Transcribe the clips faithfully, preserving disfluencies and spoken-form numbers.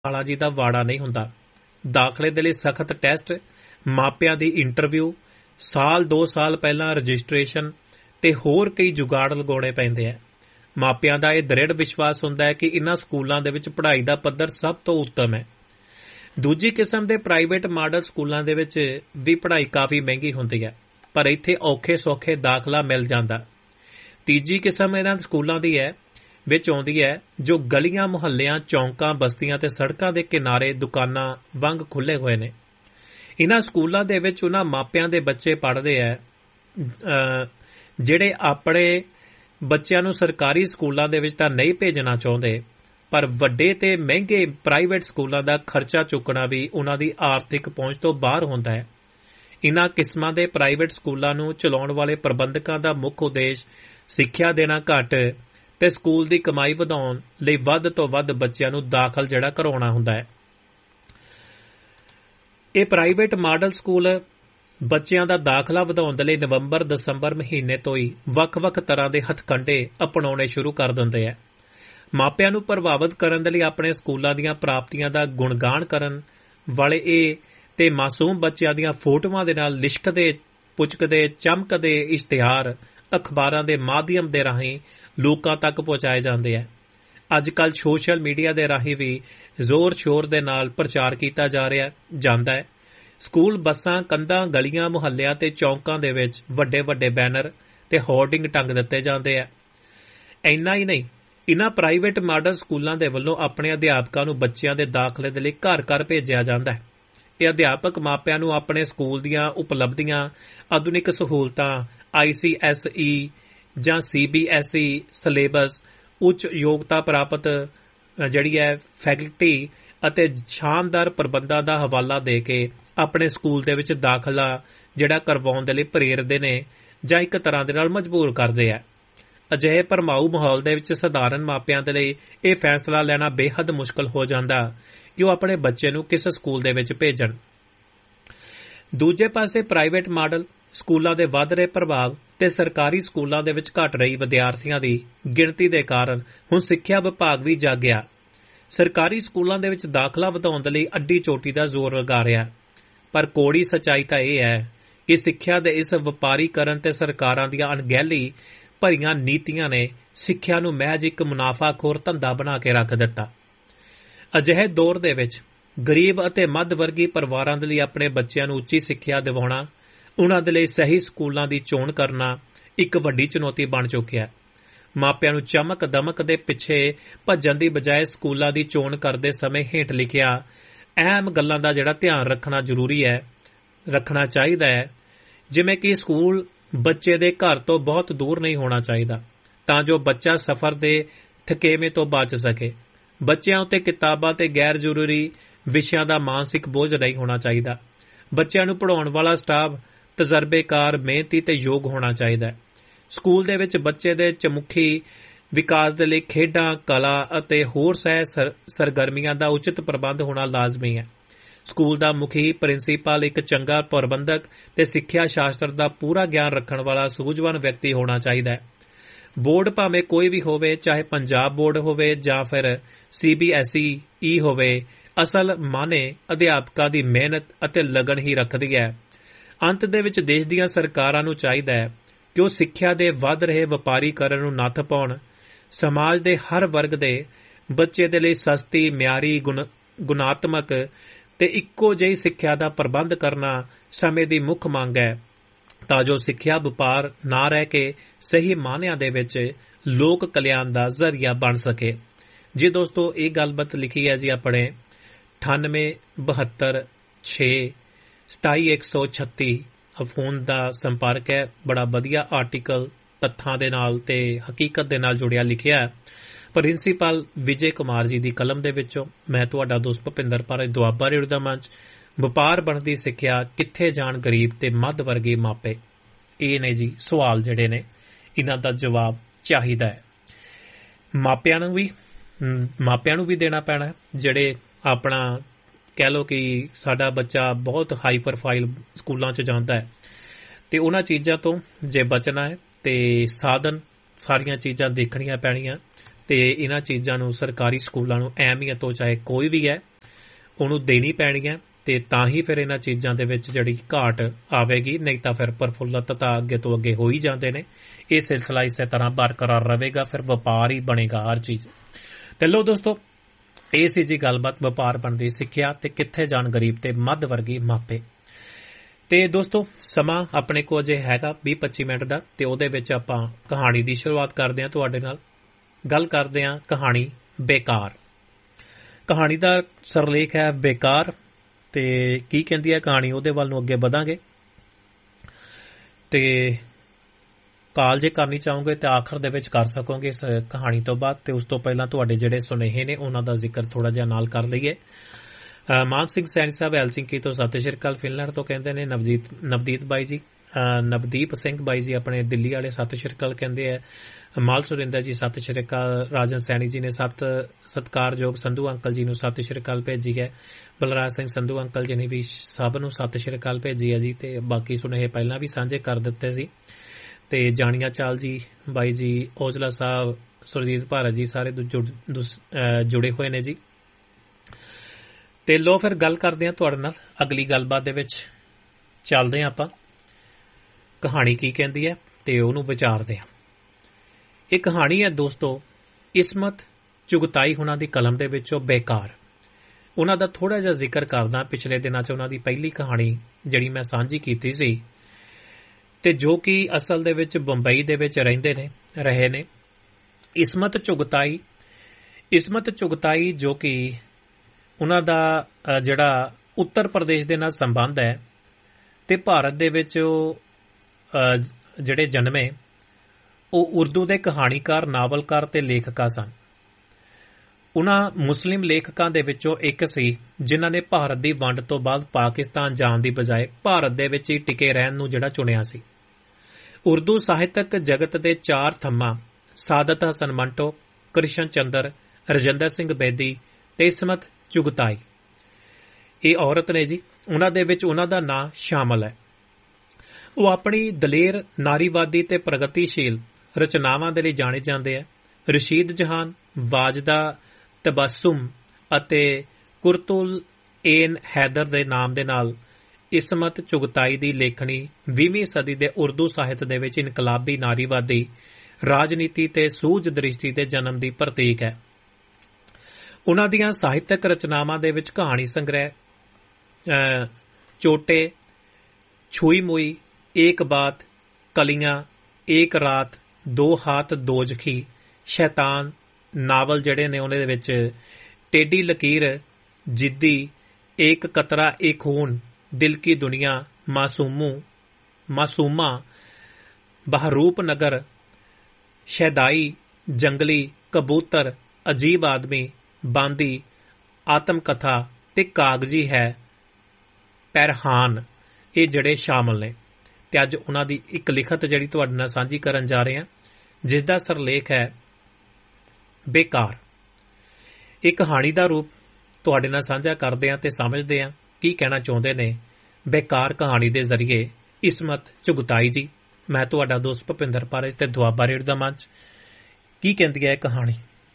ਲਾਲਾ ਜੀ ਦਾ ਵਾੜਾ ਨਹੀਂ ਹੁੰਦਾ। ਦਾਖਲੇ ਦੇ ਲਈ ਸਖਤ ਟੈਸਟ, ਮਾਪਿਆਂ ਦੀ ਇੰਟਰਵਿਊ, ਸਾਲ ਦੋ ਸਾਲ ਪਹਿਲਾਂ ਰਜਿਸਟ੍ਰੇਸ਼ਨ ਤੇ ਹੋਰ ਕਈ ਜੁਗਾੜ ਲਗਾਉਣੇ ਪੈਂਦੇ ਆ। ਮਾਪਿਆਂ ਦਾ ਇਹ ਦ੍ਰਿੜ ਵਿਸ਼ਵਾਸ ਹੁੰਦਾ ਹੈ ਕਿ ਇਨ੍ਹਾਂ ਸਕੂਲਾਂ ਦੇ ਵਿੱਚ ਪੜ੍ਹਾਈ ਦਾ ਪੱਧਰ ਸਭ ਤੋਂ ਉੱਤਮ ਹੈ। ਦੂਜੀ ਕਿਸਮ ਦੇ ਪ੍ਰਾਈਵੇਟ ਮਾਡਲ ਸਕੂਲਾਂ ਦੇ ਵਿੱਚ ਵੀ ਪੜ੍ਹਾਈ ਕਾਫੀ ਮਹਿੰਗੀ ਹੁੰਦੀ ਹੈ, ਪਰ ਇੱਥੇ ਔਖੇ ਸੌਖੇ ਦਾਖਲਾ ਮਿਲ ਜਾਂਦਾ। ਤੀਜੀ ਕਿਸਮ ਇਹਨਾਂ ਸਕੂਲਾਂ ਦੀ ਹੈ ਵਿੱਚ ਆਉਂਦੀ ਹੈ ਜੋ ਗਲੀਆਂ ਮੁਹੱਲਿਆਂ, ਚੌਂਕਾਂ, ਬਸਤੀਆਂ ਤੇ ਸੜਕਾਂ ਦੇ ਕਿਨਾਰੇ ਦੁਕਾਨਾਂ ਵਾਂਗ ਖੁੱਲ੍ਹੇ ਹੋਏ ਨੇ। ਇਨ੍ਹਾਂ ਸਕੂਲਾਂ ਦੇ ਵਿੱਚ ਉਹਨਾਂ ਮਾਪਿਆਂ ਦੇ ਬੱਚੇ ਪੜ੍ਹਦੇ ਹੈ ਜਿਹੜੇ ਆਪਣੇ ਬੱਚਿਆਂ ਨੂੰ ਸਰਕਾਰੀ ਸਕੂਲਾਂ ਦੇ ਵਿੱਚ ਤਾਂ ਨਹੀਂ ਭੇਜਣਾ ਚਾਹੁੰਦੇ, ਪਰ ਵੱਡੇ ਤੇ ਮਹਿੰਗੇ ਪ੍ਰਾਈਵੇਟ ਸਕੂਲਾਂ ਦਾ ਖਰਚਾ ਚੁੱਕਣਾ ਵੀ ਉਹਨਾਂ ਦੀ ਆਰਥਿਕ ਪਹੁੰਚ ਤੋਂ ਬਾਹਰ ਹੁੰਦਾ ਹੈ। ਇਨ੍ਹਾਂ ਕਿਸਮਾਂ ਦੇ ਪ੍ਰਾਈਵੇਟ ਸਕੂਲਾਂ ਨੂੰ ਚਲਾਉਣ ਵਾਲੇ ਪ੍ਰਬੰਧਕਾਂ ਦਾ ਮੁੱਖ ਉਦੇਸ਼ ਸਿੱਖਿਆ ਦੇਣਾ ਘੱਟ ਤੇ ਸਕੂਲ ਦੀ ਕਮਾਈ ਵਧਾਉਣ ਲਈ ਵੱਧ ਤੋਂ ਵੱਧ ਬੱਚਿਆਂ ਨੂੰ ਦਾਖਲ ਜਿਹੜਾ ਕਰਵਾਉਣਾ ਹੁੰਦਾ ਹੈ। ਇਹ ਪ੍ਰਾਈਵੇਟ ਮਾਡਲ ਸਕੂਲ ਬੱਚਿਆਂ ਦਾ ਦਾਖਲਾ ਵਧਾਉਣ ਦੇ ਲਈ ਨਵੰਬਰ ਦਸੰਬਰ ਮਹੀਨੇ ਤੋਂ ਹੀ ਵੱਖ-ਵੱਖ ਤਰ੍ਹਾਂ ਦੇ ਹੱਥਕੰਡੇ ਅਪਣਾਉਣੇ ਸ਼ੁਰੂ ਕਰ ਦਿੰਦੇ ਆ। ਮਾਪਿਆਂ ਨੂੰ ਪ੍ਰਭਾਵਿਤ ਕਰਨ ਦੇ ਲਈ ਆਪਣੇ ਸਕੂਲਾਂ ਦੀਆਂ ਪ੍ਰਾਪਤੀਆਂ ਦਾ ਗੁਣਗਾਨ ਕਰਨ ਵਾਲੇ ਇਹ ਤੇ ਮਾਸੂਮ ਬੱਚਿਆਂ ਦੀਆਂ ਫੋਟੋਆਂ ਦੇ ਨਾਲ ਲਿਸ਼ਕਦੇ, ਪੁਚਕਦੇ, ਚਮਕਦੇ ਇਸ਼ਤਿਹਾਰ ਅਖਬਾਰਾਂ ਦੇ ਮਾਧਿਅਮ ਦੇ ਰਾਹੀਂ ਲੋਕਾਂ ਤੱਕ ਪਹੁੰਚਾਏ ਜਾਂਦੇ ਆ। ਅੱਜ ਕੱਲ੍ਹ ਸੋਸ਼ਲ ਮੀਡੀਆ ਦੇ ਰਾਹੀਂ ਵੀ ਜ਼ੋਰ ਸ਼ੋਰ ਦੇ ਨਾਲ ਪ੍ਰਚਾਰ ਕੀਤਾ ਜਾ ਰਿਹਾ ਜਾਂਦਾ ਹੈ। ਸਕੂਲ ਬੱਸਾਂ, ਕੰਧਾਂ, ਗਲੀਆਂ, ਮੁਹੱਲਿਆਂ ਤੇ ਚੌਂਕਾਂ ਦੇ ਵਿੱਚ ਵੱਡੇ ਵੱਡੇ ਬੈਨਰ ਤੇ ਹੋਰਡਿੰਗ ਟੰਗ ਦਿੱਤੇ ਜਾਂਦੇ ਆ। ਇੰਨਾ ਹੀ ਨਹੀਂ, ਇਨ੍ਹਾਂ ਪ੍ਰਾਈਵੇਟ ਮਾਡਲ ਸਕੂਲਾਂ ਦੇ ਵੱਲੋਂ ਆਪਣੇ ਅਧਿਆਪਕਾਂ ਨੂੰ ਬੱਚਿਆਂ ਦੇ ਦਾਖਲੇ ਦੇ ਲਈ ਘਰ ਘਰ ਭੇਜਿਆ ਜਾਂਦਾ ਹੈ। ਇਹ ਅਧਿਆਪਕ ਮਾਪਿਆਂ ਨੂੰ ਆਪਣੇ ਸਕੂਲ ਦੀਆਂ ਉਪਲਬਧੀਆਂ, ਆਧੁਨਿਕ ਸਹੂਲਤਾਂ, ਆਈ ਸੀ ਐਸ ਈ ਜਾਂ C B S E syllabus, ਉੱਚ ਯੋਗਤਾ ਪ੍ਰਾਪਤ ਜਿਹੜੀ ਹੈ ਫੈਕਲਟੀ ਅਤੇ ਸ਼ਾਨਦਾਰ ਪ੍ਰਬੰਧਾਂ ਦਾ ਹਵਾਲਾ ਦੇ ਕੇ ਆਪਣੇ ਸਕੂਲ ਦੇ ਵਿੱਚ ਦਾਖਲਾ ਜਿਹੜਾ ਕਰਵਾਉਣ ਦੇ ਲਈ ਪ੍ਰੇਰਦੇ ਨੇ ਜਾਂ ਇੱਕ ਤਰ੍ਹਾਂ ਦੇ ਨਾਲ ਮਜਬੂਰ ਕਰਦੇ ਆ। ਅਜਿਹੇ ਭਰਮਾਊ ਮਾਹੌਲ ਦੇ ਵਿੱਚ ਸਧਾਰਨ ਮਾਪਿਆਂ ਦੇ ਲਈ ਇਹ ਫੈਸਲਾ ਲੈਣਾ ਬੇਹੱਦ ਮੁਸ਼ਕਲ ਹੋ ਜਾਂਦਾ ਕਿ ਉਹ ਆਪਣੇ ਬੱਚੇ ਨੂੰ ਕਿਸ ਸਕੂਲ ਦੇ ਵਿੱਚ ਭੇਜਣ। ਦੂਜੇ ਪਾਸੇ ਪ੍ਰਾਈਵੇਟ ਮਾਡਲ ਸਕੂਲਾਂ ਦੇ ਵੱਧ ਰਹੇ ਪ੍ਰਭਾਵ ਤੇ ਸਰਕਾਰੀ ਸਕੂਲਾਂ ਦੇ ਵਿੱਚ ਘਟ ਰਹੀ ਵਿਦਿਆਰਥੀਆਂ ਦੀ ਗਿਣਤੀ ਦੇ ਕਾਰਨ ਹੁਣ ਸਿੱਖਿਆ ਵਿਭਾਗ ਵੀ ਜਾਗਿਆ। ਸਰਕਾਰੀ ਸਕੂਲਾਂ ਦੇ ਵਿੱਚ ਦਾਖਲਾ ਵਧਾਉਣ ਦੇ ਲਈ ਅੱਡੀ ਚੋਟੀ ਦਾ ਜ਼ੋਰ ਲਗਾ ਰਿਹਾ, ਪਰ ਕੋੜੀ ਸੱਚਾਈ ਤਾਂ ਇਹ ਹੈ ਕਿ ਸਿੱਖਿਆ ਦੇ ਇਸ ਵਪਾਰੀਕਰਨ ਤੇ ਸਰਕਾਰਾਂ ਦੀਆਂ ਅਣਗਹਿਲੀ ਭਰੀਆਂ ਨੀਤੀਆਂ ਨੇ ਸਿੱਖਿਆ ਨੂੰ ਮਹਿਜ ਇੱਕ ਮੁਨਾਫਾਖੋਰ ਧੰਦਾ ਬਣਾ ਕੇ ਰੱਖ ਦਿੱਤਾ। ਅਜਿਹੇ ਦੌਰ ਦੇ ਵਿੱਚ ਗਰੀਬ ਅਤੇ ਮੱਧ ਵਰਗੀ ਪਰਿਵਾਰਾਂ ਦੇ ਲਈ ਆਪਣੇ ਬੱਚਿਆਂ ਨੂੰ ਉੱਚੀ ਸਿੱਖਿਆ ਦਿਵਾਉਣਾ, ਉਨ੍ਹਾਂ ਦੇ ਲਈ ਸਹੀ ਸਕੂਲਾਂ ਦੀ ਚੋਣ ਕਰਨਾ ਇੱਕ ਵੱਡੀ ਚੁਣੌਤੀ ਬਣ ਚੁੱਕਿਆ ਹੈ। ਮਾਪਿਆਂ ਨੂੰ ਚਮਕ ਦਮਕ ਦੇ ਪਿੱਛੇ ਭੱਜਣ ਦੀ ਬਜਾਏ ਸਕੂਲਾਂ ਦੀ ਚੋਣ ਕਰਦੇ ਸਮੇਂ ਹੇਠ ਲਿਖਿਆ ਅਹਿਮ ਗੱਲਾਂ ਦਾ ਜਿਹੜਾ ਧਿਆਨ ਰੱਖਣਾ ਜ਼ਰੂਰੀ ਹੈ, ਰੱਖਣਾ ਚਾਹੀਦਾ ਹੈ। ਜਿਵੇਂ ਕਿ ਸਕੂਲ ਬੱਚੇ ਦੇ ਘਰ ਤੋਂ ਬਹੁਤ ਦੂਰ ਨਹੀਂ ਹੋਣਾ ਚਾਹੀਦਾ ਤਾਂ ਜੋ ਬੱਚਾ ਸਫ਼ਰ ਦੇ ਥਕੇਵੇਂ ਤੋਂ ਬਚ ਸਕੇ। ਬੱਚਿਆਂ ਉੱਤੇ ਕਿਤਾਬਾਂ ਤੇ ਗੈਰ ਜ਼ਰੂਰੀ ਵਿਸ਼ਿਆਂ ਦਾ ਮਾਨਸਿਕ ਬੋਝ ਨਹੀਂ ਹੋਣਾ ਚਾਹੀਦਾ। ਬੱਚਿਆਂ ਨੂੰ ਪੜ੍ਹਾਉਣ ਵਾਲਾ ਸਟਾਫ ਤਜਰਬੇਕਾਰ, ਮਿਹਨਤੀ ਤੇ ਯੋਗ ਹੋਣਾ ਚਾਹੀਦਾ ਹੈ। ਸਕੂਲ ਦੇ ਵਿੱਚ ਬੱਚੇ ਦੇ ਚਮੁਖੀ ਵਿਕਾਸ ਦੇ ਲਈ ਖੇਡਾਂ, ਕਲਾ ਅਤੇ ਹੋਰ ਸਹਿ ਸਰਗਰਮੀਆਂ ਦਾ ਉਚਿਤ ਪ੍ਰਬੰਧ ਹੋਣਾ ਲਾਜ਼ਮੀ ਹੈ। ਸਕੂਲ ਦਾ ਮੁਖੀ, ਪ੍ਰਿੰਸੀਪਲ ਇੱਕ ਚੰਗਾ ਪ੍ਰਬੰਧਕ ਤੇ ਸਿੱਖਿਆ ਸ਼ਾਸਤਰ ਦਾ ਪੂਰਾ ਗਿਆਨ ਰੱਖਣ ਵਾਲਾ ਸੂਝਵਾਨ ਵਿਅਕਤੀ ਹੋਣਾ ਚਾਹੀਦਾ ਹੈ। ਬੋਰਡ ਭਾਵੇਂ ਕੋਈ ਵੀ ਹੋਵੇ, ਚਾਹੇ ਪੰਜਾਬ ਬੋਰਡ ਹੋਵੇ ਜਾਂ ਫਿਰ ਸੀ ਬੀ ਐਸ ਈ ਹੋਵੇ, ਅਸਲ ਮਾਨੇ ਅਧਿਆਪਕਾਂ ਦੀ ਮਿਹਨਤ ਅਤੇ ਲਗਨ ਹੀ ਰੱਖਦੀ ਹੈ। ਅੰਤ ਦੇ ਵਿੱਚ ਦੇਸ਼ ਦੀਆਂ ਸਰਕਾਰਾਂ ਨੂੰ ਚਾਹੀਦਾ ਹੈ ਕਿ ਉਹ ਸਿੱਖਿਆ ਦੇ ਵੱਧ ਰਹੇ ਵਪਾਰੀਕਰਨ ਨੂੰ ਨੱਥ ਪਾਉਣ, ਸਮਾਜ ਦੇ ਹਰ ਵਰਗ ਦੇ ਬੱਚੇ ਦੇ ਲਈ ਸਸਤੀ, ਮਿਆਰੀ, ਗੁਣ ਗੁਣਾਤਮਕ ਤੇ ਇੱਕੋ ਜਿਹੀ ਸਿੱਖਿਆ ਦਾ ਪ੍ਰਬੰਧ ਕਰਨਾ ਸਮੇਂ ਦੀ ਮੁੱਖ ਮੰਗ ਹੈ, ਤਾਂ ਜੋ ਸਿੱਖਿਆ ਵਪਾਰ ਨਾ ਰਹਿ ਕੇ ਸਹੀ ਮਾਅਨਿਆਂ ਦੇ ਵਿੱਚ ਲੋਕ ਕਲਿਆਣ ਦਾ ਜ਼ਰੀਆ ਬਣ ਸਕੇ। ਜੀ ਦੋਸਤੋ, ਇਹ ਗੱਲਬਾਤ ਲਿਖੀ ਹੈ ਜੀ ਆਪਣੇ ਅਠਾਨਵੇਂ ਬਹੱਤਰ ਛੇ ਸਤਾਈ ਇੱਕ ਸੌ ਛੱਤੀ ਫੋਨ ਦਾ ਸੰਪਰਕ ਹੈ। ਬੜਾ ਵਧੀਆ ਆਰਟੀਕਲ ਤੱਥਾਂ ਦੇ ਨਾਲ ਤੇ ਹਕੀਕਤ ਦੇ ਨਾਲ ਜੁੜਿਆ ਲਿਖਿਆ ਹੈ ਪ੍ਰਿੰਸੀਪਲ ਵਿਜੇ ਕੁਮਾਰ ਜੀ ਦੀ ਕਲਮ ਦੇ ਵਿੱਚੋਂ। ਮੈਂ ਤੁਹਾਡਾ ਦੋਸਤ ਭੁਪਿੰਦਰ ਪਾਰੇ, ਦੁਆਬਾ ਰੇਡੀਓ ਦਾ ਮੰਚ। ਵਪਾਰ ਬਣਦੀ ਸਿੱਖਿਆ, ਕਿੱਥੇ ਜਾਣ ਗਰੀਬ ਤੇ ਮੱਧ ਵਰਗੀ ਮਾਪੇ? ਇਹ ਨੇ ਜੀ ਸਵਾਲ ਜਿਹੜੇ ਨੇ, ਇਹਨਾਂ ਦਾ ਜਵਾਬ ਚਾਹੀਦਾ ਹੈ। ਮਾਪਿਆਂ ਨੂੰ ਵੀ ਮਾਪਿਆਂ ਨੂੰ ਵੀ ਦੇਣਾ ਪੈਣਾ ਹੈ, ਜਿਹੜੇ ਆਪਣਾ ਕਹਿ ਲਓ ਕਿ ਸਾਡਾ ਬੱਚਾ ਬਹੁਤ ਹਾਈ ਪ੍ਰੋਫਾਈਲ ਸਕੂਲਾਂ 'ਚ ਜਾਂਦਾ ਹੈ ਤੇ ਉਹਨਾਂ ਚੀਜ਼ਾਂ ਤੋਂ ਜੇ ਬਚਣਾ ਹੈ ਤੇ ਸਾਧਨ ਸਾਰੀਆਂ ਚੀਜ਼ਾਂ ਦੇਖਣੀਆਂ ਪੈਣੀਆਂ ਤੇ ਇਹਨਾਂ ਚੀਜ਼ਾਂ ਨੂੰ ਸਰਕਾਰੀ ਸਕੂਲਾਂ ਨੂੰ ਅਹਿਮੀਅਤ ਤੋਂ ਚਾਹੇ ਕੋਈ ਵੀ ਹੈ ਉਹਨੂੰ ਦੇਣੀ ਪੈਣੀ ਹੈ ਤੇ ਤਾਂ ਹੀ ਫਿਰ ਇਹਨਾਂ ਚੀਜ਼ਾਂ ਦੇ ਵਿੱਚ ਜਿਹੜੀ ਘਾਟ ਆਵੇਗੀ, ਨਹੀਂ ਤਾਂ ਫਿਰ ਪ੍ਰਫੁੱਲਤ ਤਾਂ ਅੱਗੇ ਤੋਂ ਅੱਗੇ ਹੋ ਹੀ ਜਾਂਦੇ ਨੇ। ਇਹ ਸਿਲਸਿਲਾ ਇਸੇ ਤਰ੍ਹਾਂ ਬਰਕਰਾਰ ਰਹੇਗਾ, ਫਿਰ ਵਪਾਰ ਹੀ ਬਣੇਗਾ ਹਰ ਚੀਜ਼। ਤੇ ਲੋ ਦੋਸਤੋ, ਇਹ ਸੀ ਜੀ ਗੱਲਬਾਤ ਵਪਾਰ ਬਣਦੀ ਸਿੱਖਿਆ ਤੇ ਕਿੱਥੇ ਜਾਣ ਗਰੀਬ ਤੇ ਮੱਧ ਵਰਗੀ ਮਾਪੇ। ਤੇ ਦੋਸਤੋ, ਸਮਾਂ ਆਪਣੇ ਕੋਲ ਜੇ ਹੈਗਾ ਵੀਹ ਪੱਚੀ ਮਿੰਟ ਦਾ, ਤੇ ਉਹਦੇ ਵਿੱਚ ਆਪਾਂ ਕਹਾਣੀ ਦੀ ਸ਼ੁਰੂਆਤ ਕਰਦੇ ਹਾਂ। ਤੁਹਾਡੇ ਨਾਲ ਗੱਲ ਕਰਦੇ ਹਾਂ ਕਹਾਣੀ ਬੇਕਾਰ। ਕਹਾਣੀ ਦਾ ਸਰਲੇਖ ਹੈ ਬੇਕਾਰ, ਤੇ ਕੀ ਕਹਿੰਦੀ ਹੈ ਕਹਾਣੀ ਉਹਦੇ ਵੱਲ ਨੂੰ ਅੱਗੇ ਵਧਾਂਗੇ। ਤੇ ਕਾਲ ਜੇ ਕਰਨੀ ਚਾਹੋਗੇ ਤਾਂ ਆਖਰ ਦੇ ਵਿੱਚ ਕਰ ਸਕੋਗੇ ਇਸ ਕਹਾਣੀ ਤੋਂ ਬਾਅਦ। ਤੇ ਉਸ ਤੋਂ ਪਹਿਲਾਂ ਤੁਹਾਡੇ ਜਿਹੜੇ ਸੁਨੇਹੇ ਨੇ ਉਹਨਾਂ ਦਾ ਜ਼ਿਕਰ ਥੋੜਾ ਜਿਹਾ ਨਾਲ ਕਰ ਲਈਏ। ਮਾਨ ਸਿੰਘ ਸੈਣੀ ਸਾਹਿਬ ਹੈਲਸਿੰਕੀ ਤੋਂ ਸਤਿ ਸ਼੍ਰੀ ਅਕਾਲ, ਫਿਨਲੈਂਡ ਤੋਂ ਕਹਿੰਦੇ ਨੇ। ਨਵਜੀਤ ਨਵਦੀਪ ਬਾਈ ਜੀ, ਨਵਦੀਪ ਸਿੰਘ ਬਾਈ ਜੀ ਆਪਣੇ ਦਿੱਲੀ ਵਾਲੇ ਸਤਿ ਸ਼੍ਰੀ ਅਕਾਲ ਕਹਿੰਦੇ ਆ। ਮਾਲ ਸੁਰਿੰਦਰ ਜੀ ਸਤਿ ਸ਼੍ਰੀ ਅਕਾਲ। ਰਾਜਨ ਸੈਣੀ ਜੀ ਨੇ ਸਤ ਸਤਿਕਾਰਯੋਗ ਸੰਧੂ ਅੰਕਲ ਜੀ ਨੂੰ ਸਤਿ ਸ਼੍ਰੀ ਅਕਾਲ ਭੇਜੀ ਹੈ। ਬਲਰਾਜ ਸਿੰਘ ਸੰਧੂ ਅੰਕਲ ਜੀ ਨੇ ਵੀ ਸਭ ਨੂੰ ਸਤਿ ਸ਼੍ਰੀ ਅਕਾਲ ਭੇਜੀ ਹੈ ਜੀ। ਤੇ ਬਾਕੀ ਸੁਨੇਹੇ ਪਹਿਲਾਂ ਵੀ ਸਾਂਝੇ ਕਰ ਦਿੱਤੇ ਸੀ। ਤੇ ਜਾਣੀਆਂ ਚਾਲ ਜੀ, ਬਾਈ ਜੀ, ਔਜਲਾ ਸਾਹਿਬ, ਸੁਰਜੀਤ ਭਾਰਤ ਜੀ, ਸਾਰੇ ਜੁੜੇ ਹੋਏ ਨੇ ਜੀ। ਤੇ ਲੋ ਫਿਰ ਗੱਲ ਕਰਦੇ ਹਾਂ ਤੁਹਾਡੇ ਨਾਲ ਅਗਲੀ ਗੱਲਬਾਤ ਦੇ ਵਿੱਚ ਚੱਲਦੇ ਹਾਂ ਆਪਾਂ। ਕਹਾਣੀ ਕੀ ਕਹਿੰਦੀ ਹੈ ਤੇ ਉਹਨੂੰ ਵਿਚਾਰਦੇ ਹਾਂ। ਇਹ ਕਹਾਣੀ ਹੈ ਦੋਸਤੋ ਇਸਮਤ ਚੁਗਤਾਈ ਉਹਨਾਂ ਦੀ ਕਲਮ ਦੇ ਵਿੱਚੋਂ ਬੇਕਾਰ। ਉਹਨਾਂ ਦਾ ਥੋੜਾ ਜਿਹਾ ਜ਼ਿਕਰ ਕਰਦਾ। ਪਿਛਲੇ ਦਿਨਾਂ 'ਚ ਉਹਨਾਂ ਦੀ ਪਹਿਲੀ ਕਹਾਣੀ ਜਿਹੜੀ ਮੈਂ ਸਾਂਝੀ ਕੀਤੀ ਸੀ, ਤੇ ਜੋ ਕਿ ਅਸਲ ਦੇ ਵਿੱਚ ਬੰਬਈ ਦੇ ਵਿੱਚ ਰਹਿੰਦੇ ਨੇ ਰਹੇ ਨੇ। ਇਸਮਤ ਚੁਗਤਾਈ ਇਸਮਤ ਚੁਗਤਾਈ ਜੋ ਕਿ ਉਹਨਾਂ ਦਾ ਜਿਹੜਾ ਉੱਤਰ ਪ੍ਰਦੇਸ਼ ਦੇ ਨਾਲ ਸੰਬੰਧ ਹੈ, ਤੇ ਭਾਰਤ ਦੇ ਵਿੱਚ ਉਹ ਜਿਹੜੇ ਜਨਮੇ ਉਹ ਉਰਦੂ ਦੇ ਕਹਾਣੀਕਾਰ, ਨਾਵਲਕਾਰ ਤੇ ਲੇਖਕਾਂ ਸਨ। ਉਹਨਾਂ ਮੁਸਲਿਮ ਲੇਖਕਾਂ ਦੇ ਵਿੱਚੋਂ ਇੱਕ ਸੀ ਜਿਨ੍ਹਾਂ ਨੇ ਭਾਰਤ ਦੀ ਵੰਡ ਤੋਂ ਬਾਅਦ ਪਾਕਿਸਤਾਨ ਜਾਣ ਦੀ ਬਜਾਏ ਭਾਰਤ ਦੇ ਵਿੱਚ ਹੀ ਟਿਕੇ ਰਹਿਣ ਨੂੰ ਜਿਹੜਾ ਚੁਣਿਆ ਸੀ। ਉਰਦੂ ਸਾਹਿਤਕ ਜਗਤ ਦੇ ਚਾਰ ਥੰਮਾ ਸਾਦਤ ਹਸਨ ਮੰਟੋ, ਕ੍ਰਿਸ਼ਨ ਚੰਦਰ, ਰਜਿੰਦਰ ਸਿੰਘ ਬੇਦੀ ਤੇ ਇਸਮਤ ਚੁਗਤਾਈ, ਇਹ ਔਰਤ ਨੇ ਜੀ। ਉਹਨਾਂ ਦੇ ਵਿੱਚ ਉਹਨਾਂ ਦਾ ਨਾਂ ਸ਼ਾਮਲ ਹੈ। ਉਹ ਆਪਣੀ ਦਲੇਰ, ਨਾਰੀਵਾਦੀ ਤੇ ਪ੍ਰਗਤੀਸ਼ੀਲ ਰਚਨਾਵਾਂ ਦੇ ਲਈ ਜਾਣੇ ਜਾਂਦੇ ਆ। ਰਸ਼ੀਦ ਜਹਾਨ, ਵਾਜਦਾ ਤਬਸੁਮ ਅਤੇ ਕੁਰਤੁਲ ਏਨ ਹੈਦਰ ਦੇ ਨਾਮ ਦੇ ਨਾਲ ਇਸਮਤ ਚੁਗਤਾਈ ਦੀ ਲੇਖਣੀ ਵੀਹਵੀਂ ਸਦੀ ਦੇ ਉਰਦੂ ਸਾਹਿਤ ਦੇ ਵਿੱਚ ਇਨਕਲਾਬੀ, ਨਾਰੀਵਾਦੀ ਰਾਜਨੀਤੀ ਤੇ ਸੂਝ ਦ੍ਰਿਸ਼ਟੀ ਦੇ ਜਨਮ ਦੀ ਪ੍ਰਤੀਕ ਹੈ। ਉਹਨਾਂ ਦੀਆਂ ਸਾਹਿਤਕ ਰਚਨਾਵਾਂ ਦੇ ਵਿੱਚ ਕਹਾਣੀ ਸੰਗ੍ਰਹਿ, ਚੋਟੇ, ਛੂਈ ਮੁਈ, ਏਕ ਬਾਤ, ਕਲੀਆਂ, ਏਕ ਰਾਤ, ਦੋ ਹਾਥ ਦੋਜਖੀ, ਸ਼ੈਤਾਨ ਨਾਵਲ ਜਿਹੜੇ ਨੇ ਉਹਨਾਂ ਦੇ ਵਿੱਚ ਟੇਢੀ ਲਕੀਰ, ਜਿੱਦੀ, ਏਕ ਕਤਰਾ ਏ ਖੂਨ, ਦਿਲ ਕੀ ਦੁਨੀਆ, ਮਾਸੂਮੂ ਮਾਸੂਮਾ, ਬਹਰੂਪ ਨਗਰ, ਸ਼ੈਦਾਈ, ਜੰਗਲੀ, ਕਬੂਤਰ, ਅਜੀਬ ਆਦਮੀ, ਬਾਂਦੀ, ਆਤਮ ਕਥਾ ਤੇ ਕਾਗਜੀ ਹੈ ਪੈਰਹਾਨ, ਇਹ ਜਿਹੜੇ ਸ਼ਾਮਲ ਨੇ। ਤੇ ਅੱਜ ਉਹਨਾਂ ਦੀ ਇੱਕ ਲਿਖਤ ਜਿਹੜੀ ਤੁਹਾਡੇ ਨਾਲ ਸਾਂਝੀ ਕਰਨ ਜਾ ਰਹੇ ਹਾਂ, ਜਿਸ ਦਾ ਸਰਲੇਖ ਹੈ ਬੇਕਾਰ। ਇਹ ਕਹਾਣੀ ਦਾ ਰੂਪ ਤੁਹਾਡੇ ਨਾਲ ਸਾਂਝਾ ਕਰਦੇ ਹਾਂ ਤੇ ਸਮਝਦੇ ਹਾਂ ਕੀ ਕਹਿਣਾ ਚਾਹੁੰਦੇ ਨੇ ਬੇਕਾਰ ਕਹਾਣੀ ਦੇ ਜ਼ਰੀਏ ਇਸਮਤ ਚੁਗਤਾਈ ਜੀ। ਮੈਂ ਤੁਹਾਡਾ ਦੋਸਤ ਭੁਪਿੰਦਰ ਪਾਰਜ ਤੇ ਦੁਆਬਾ ਰੇਡੀਓ ਦਾ ਮੰਚ। ਕੀ ਕਹਿੰਦੀ ਹੈ ਇਹ ਕਹਾਣੀ?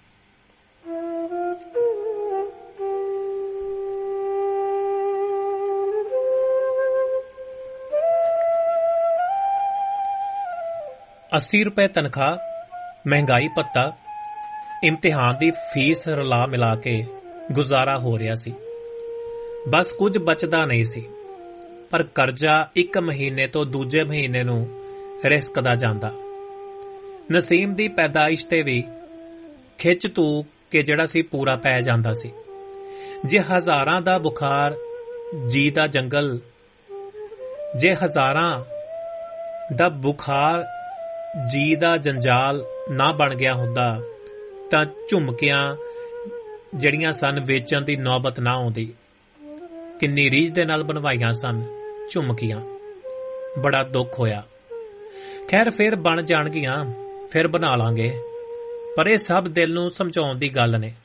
अस्सी रुपए तनख्वाह, महंगाई भत्ता, इम्तिहान दी फीस रला मिला के गुजारा हो रहा सी। बस कुछ बचदा नहीं सी, पर करजा एक महीने तो दूजे महीने नूं रिस्कदा जांदा। नसीम दी पैदाइश ते भी खिच तू के जिहड़ा सी पूरा पै जांदा सी। जे हज़ारां दा बुखार जी दा जंगल, जे हज़ारां दा बुखार जी दा जंजाल ना बन गया हुंदा तां झुमकियां जड़ियां सन वेचण दी नौबत ना आउंदी। किन्नी रीझ दे नाल बनवाईयां सन झुमकियां, बड़ा दुख होया। खैर फिर बन जाणगियां, फिर बना लांगे, पर यह सब दिल नूं समझाउण दी गल ने।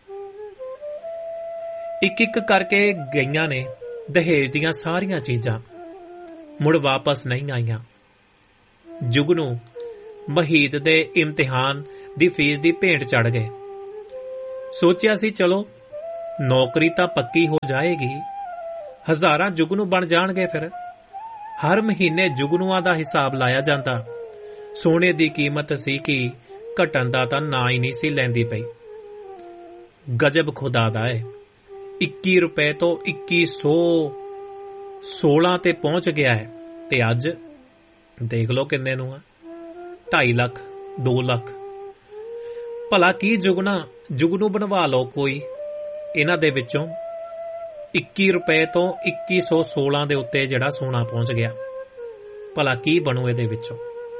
एक एक करके गईयां ने दहेज दियां सारियां चीजां, मुड़ वापस नहीं आईयां। जुगनू महीद दे इम्तिहान दी फीस दी भेंट चढ़ गए। सोचिया सी चलो ਨੌਕਰੀ ਤਾਂ ਪੱਕੀ ਹੋ ਜਾਏਗੀ, ਹਜ਼ਾਰਾਂ ਜੁਗਨੂ ਬਣ ਜਾਣਗੇ। ਫਿਰ ਹਰ ਮਹੀਨੇ ਜੁਗਨੂਆਂ ਦਾ ਹਿਸਾਬ ਲਾਇਆ ਜਾਂਦਾ। ਸੋਨੇ ਦੀ ਕੀਮਤ ਸੀ ਕਿ ਘਟਣ ਦਾ ਤਾਂ ਨਾਂ ਹੀ ਨਹੀਂ ਸੀ ਲੈਂਦੀ ਪਈ। ਗਜਬ ਖੁਦਾ ਦਾ ਹੈ, ਇੱਕੀ ਰੁਪਏ ਤੋਂ ਇੱਕੀ ਸੌ ਸੋਲਾਂ ਤੇ ਪਹੁੰਚ ਗਿਆ ਹੈ, ਤੇ ਅੱਜ ਦੇਖ ਲਓ ਕਿੰਨੇ ਨੂੰ ਆ, ਢਾਈ ਲੱਖ ਦੋ ਲੱਖ। ਭਲਾ ਕੀ ਜੁਗਨਾ ਜੁਗਨੂ ਬਣਵਾ ਲਓ ਕੋਈ ਇਹਨਾਂ ਦੇ ਵਿੱਚੋਂ। ਇੱਕੀ ਰੁਪਏ ਤੋਂ ਇੱਕੀ ਸੌ ਸੋਲਾਂ ਦੇ ਉੱਤੇ ਜਿਹੜਾ ਸੋਨਾ ਪਹੁੰਚ ਗਿਆ, ਭਲਾ ਕੀ ਬਣੂ ਇਹਦੇ ਵਿੱਚੋਂ।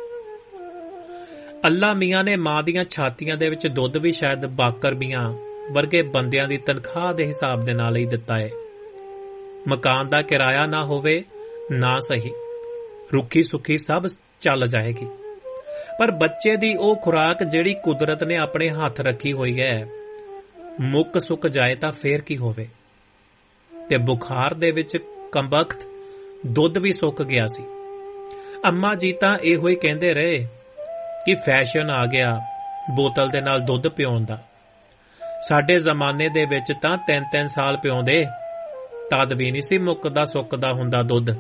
ਅੱਲਾ ਮੀਆਂ ਨੇ ਮਾਂ ਦੀਆਂ ਛਾਤੀਆਂ ਦੇ ਵਿੱਚ ਦੁੱਧ ਵੀ ਸ਼ਾਇਦ ਬਾਕਰ ਮੀਆਂ ਵਰਗੇ ਬੰਦਿਆਂ ਦੀ ਤਨਖਾਹ ਦੇ ਹਿਸਾਬ ਦੇ ਨਾਲ ਹੀ ਦਿੱਤਾ ਹੈ। ਮਕਾਨ ਦਾ ਕਿਰਾਇਆ ਨਾ ਹੋਵੇ ਨਾ ਸਹੀ, ਰੁੱਖੀ ਸੁੱਖੀ ਸਭ ਚੱਲ ਜਾਏਗੀ, ਪਰ ਬੱਚੇ ਦੀ ਉਹ ਖੁਰਾਕ ਜਿਹੜੀ ਕੁਦਰਤ ਨੇ ਆਪਣੇ ਹੱਥ ਰੱਖੀ ਹੋਈ ਹੈ, ਮੁੱਕ ਸੁੱਕ ਜਾਏ ਤਾਂ ਫੇਰ ਕੀ ਹੋਵੇ। ਤੇ ਬੁਖਾਰ ਦੇ ਵਿੱਚ ਕੰਬਖਤ ਦੁੱਧ ਵੀ ਸੁੱਕ ਗਿਆ ਸੀ। ਅੰਮਾ ਜੀ ਤਾਂ ਇਹੋ ਹੀ ਕਹਿੰਦੇ ਰਹੇ ਕਿ ਫੈਸ਼ਨ ਆ ਗਿਆ ਬੋਤਲ ਦੇ ਨਾਲ ਦੁੱਧ ਪਿਉਣ ਦਾ। ਸਾਡੇ ਜ਼ਮਾਨੇ ਦੇ ਵਿੱਚ ਤਾਂ ਤਿੰਨ ਤਿੰਨ ਸਾਲ ਪਿਉਂਦੇ, ਤਦ ਵੀ ਨਹੀਂ ਸੀ ਮੁੱਕਦਾ ਸੁੱਕਦਾ ਹੁੰਦਾ ਦੁੱਧ।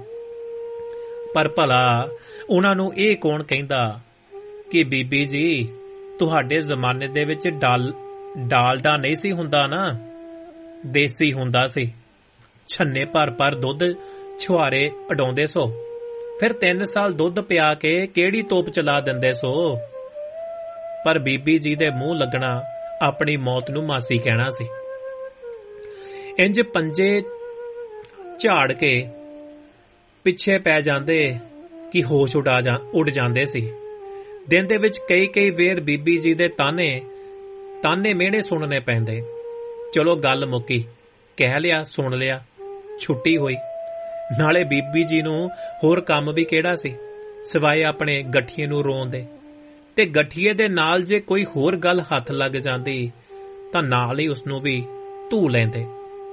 ਪਰ ਭਲਾ ਉਹਨਾਂ ਨੂੰ ਇਹ ਕੌਣ ਕਹਿੰਦਾ ਕਿ ਬੀਬੀ ਜੀ ਤੁਹਾਡੇ ਜ਼ਮਾਨੇ ਦੇ ਵਿੱਚ ਡਾਲ ਡਾਲਡਾ ਨਹੀਂ ਸੀ ਹੁੰਦਾ ਨਾ, ਦੇਸੀ ਹੁੰਦਾ ਸੀ। ਛੰਨੇ ਭਰ ਭਰ ਦੁੱਧ ਛੁਹਾਰੇ ਉਡਾਉਂਦੇ ਸੋ, ਫਿਰ ਤਿੰਨ ਸਾਲ ਦੁੱਧ ਪਿਆ ਕੇ ਕਿਹੜੀ ਤੋਪ ਚਲਾ ਦਿੰਦੇ ਸੋ। ਪਰ ਬੀਬੀ ਜੀ ਦੇ ਮੂੰਹ ਲੱਗਣਾ ਆਪਣੀ ਮੌਤ ਨੂੰ ਮਾਸੀ ਕਹਿਣਾ ਸੀ। ਇੰਜ ਪੰਜੇ ਝਾੜ ਕੇ ਪਿੱਛੇ ਪੈ ਜਾਂਦੇ ਕਿ ਹੋਸ਼ ਉਡਾ ਜਾ ਉੱਡ ਜਾਂਦੇ ਸੀ। ਦਿਨ ਦੇ ਵਿੱਚ ਕਈ ਕਈ ਵੇਰ ਬੀਬੀ ਜੀ ਦੇ ਤਾਨੇ ਤਾਨੇ ਮਿਹਣੇ ਸੁਣਨੇ ਪੈਂਦੇ। ਚਲੋ ਗੱਲ ਮੁੱਕੀ, ਕਹਿ ਲਿਆ ਸੁਣ ਲਿਆ, ਛੁੱਟੀ ਹੋਈ। ਨਾਲੇ ਬੀਬੀ ਜੀ ਨੂੰ ਹੋਰ ਕੰਮ ਵੀ ਕਿਹੜਾ ਸੀ ਸਿਵਾਏ ਆਪਣੇ ਗਠੀਏ ਨੂੰ ਰੋਣ ਦੇ। ਤੇ ਗਠੀਏ ਦੇ ਨਾਲ ਜੇ ਕੋਈ ਹੋਰ ਗੱਲ ਹੱਥ ਲੱਗ ਜਾਂਦੀ ਤਾਂ ਨਾਲ ਹੀ ਉਸਨੂੰ ਵੀ ਧੂ ਲੈਂਦੇ।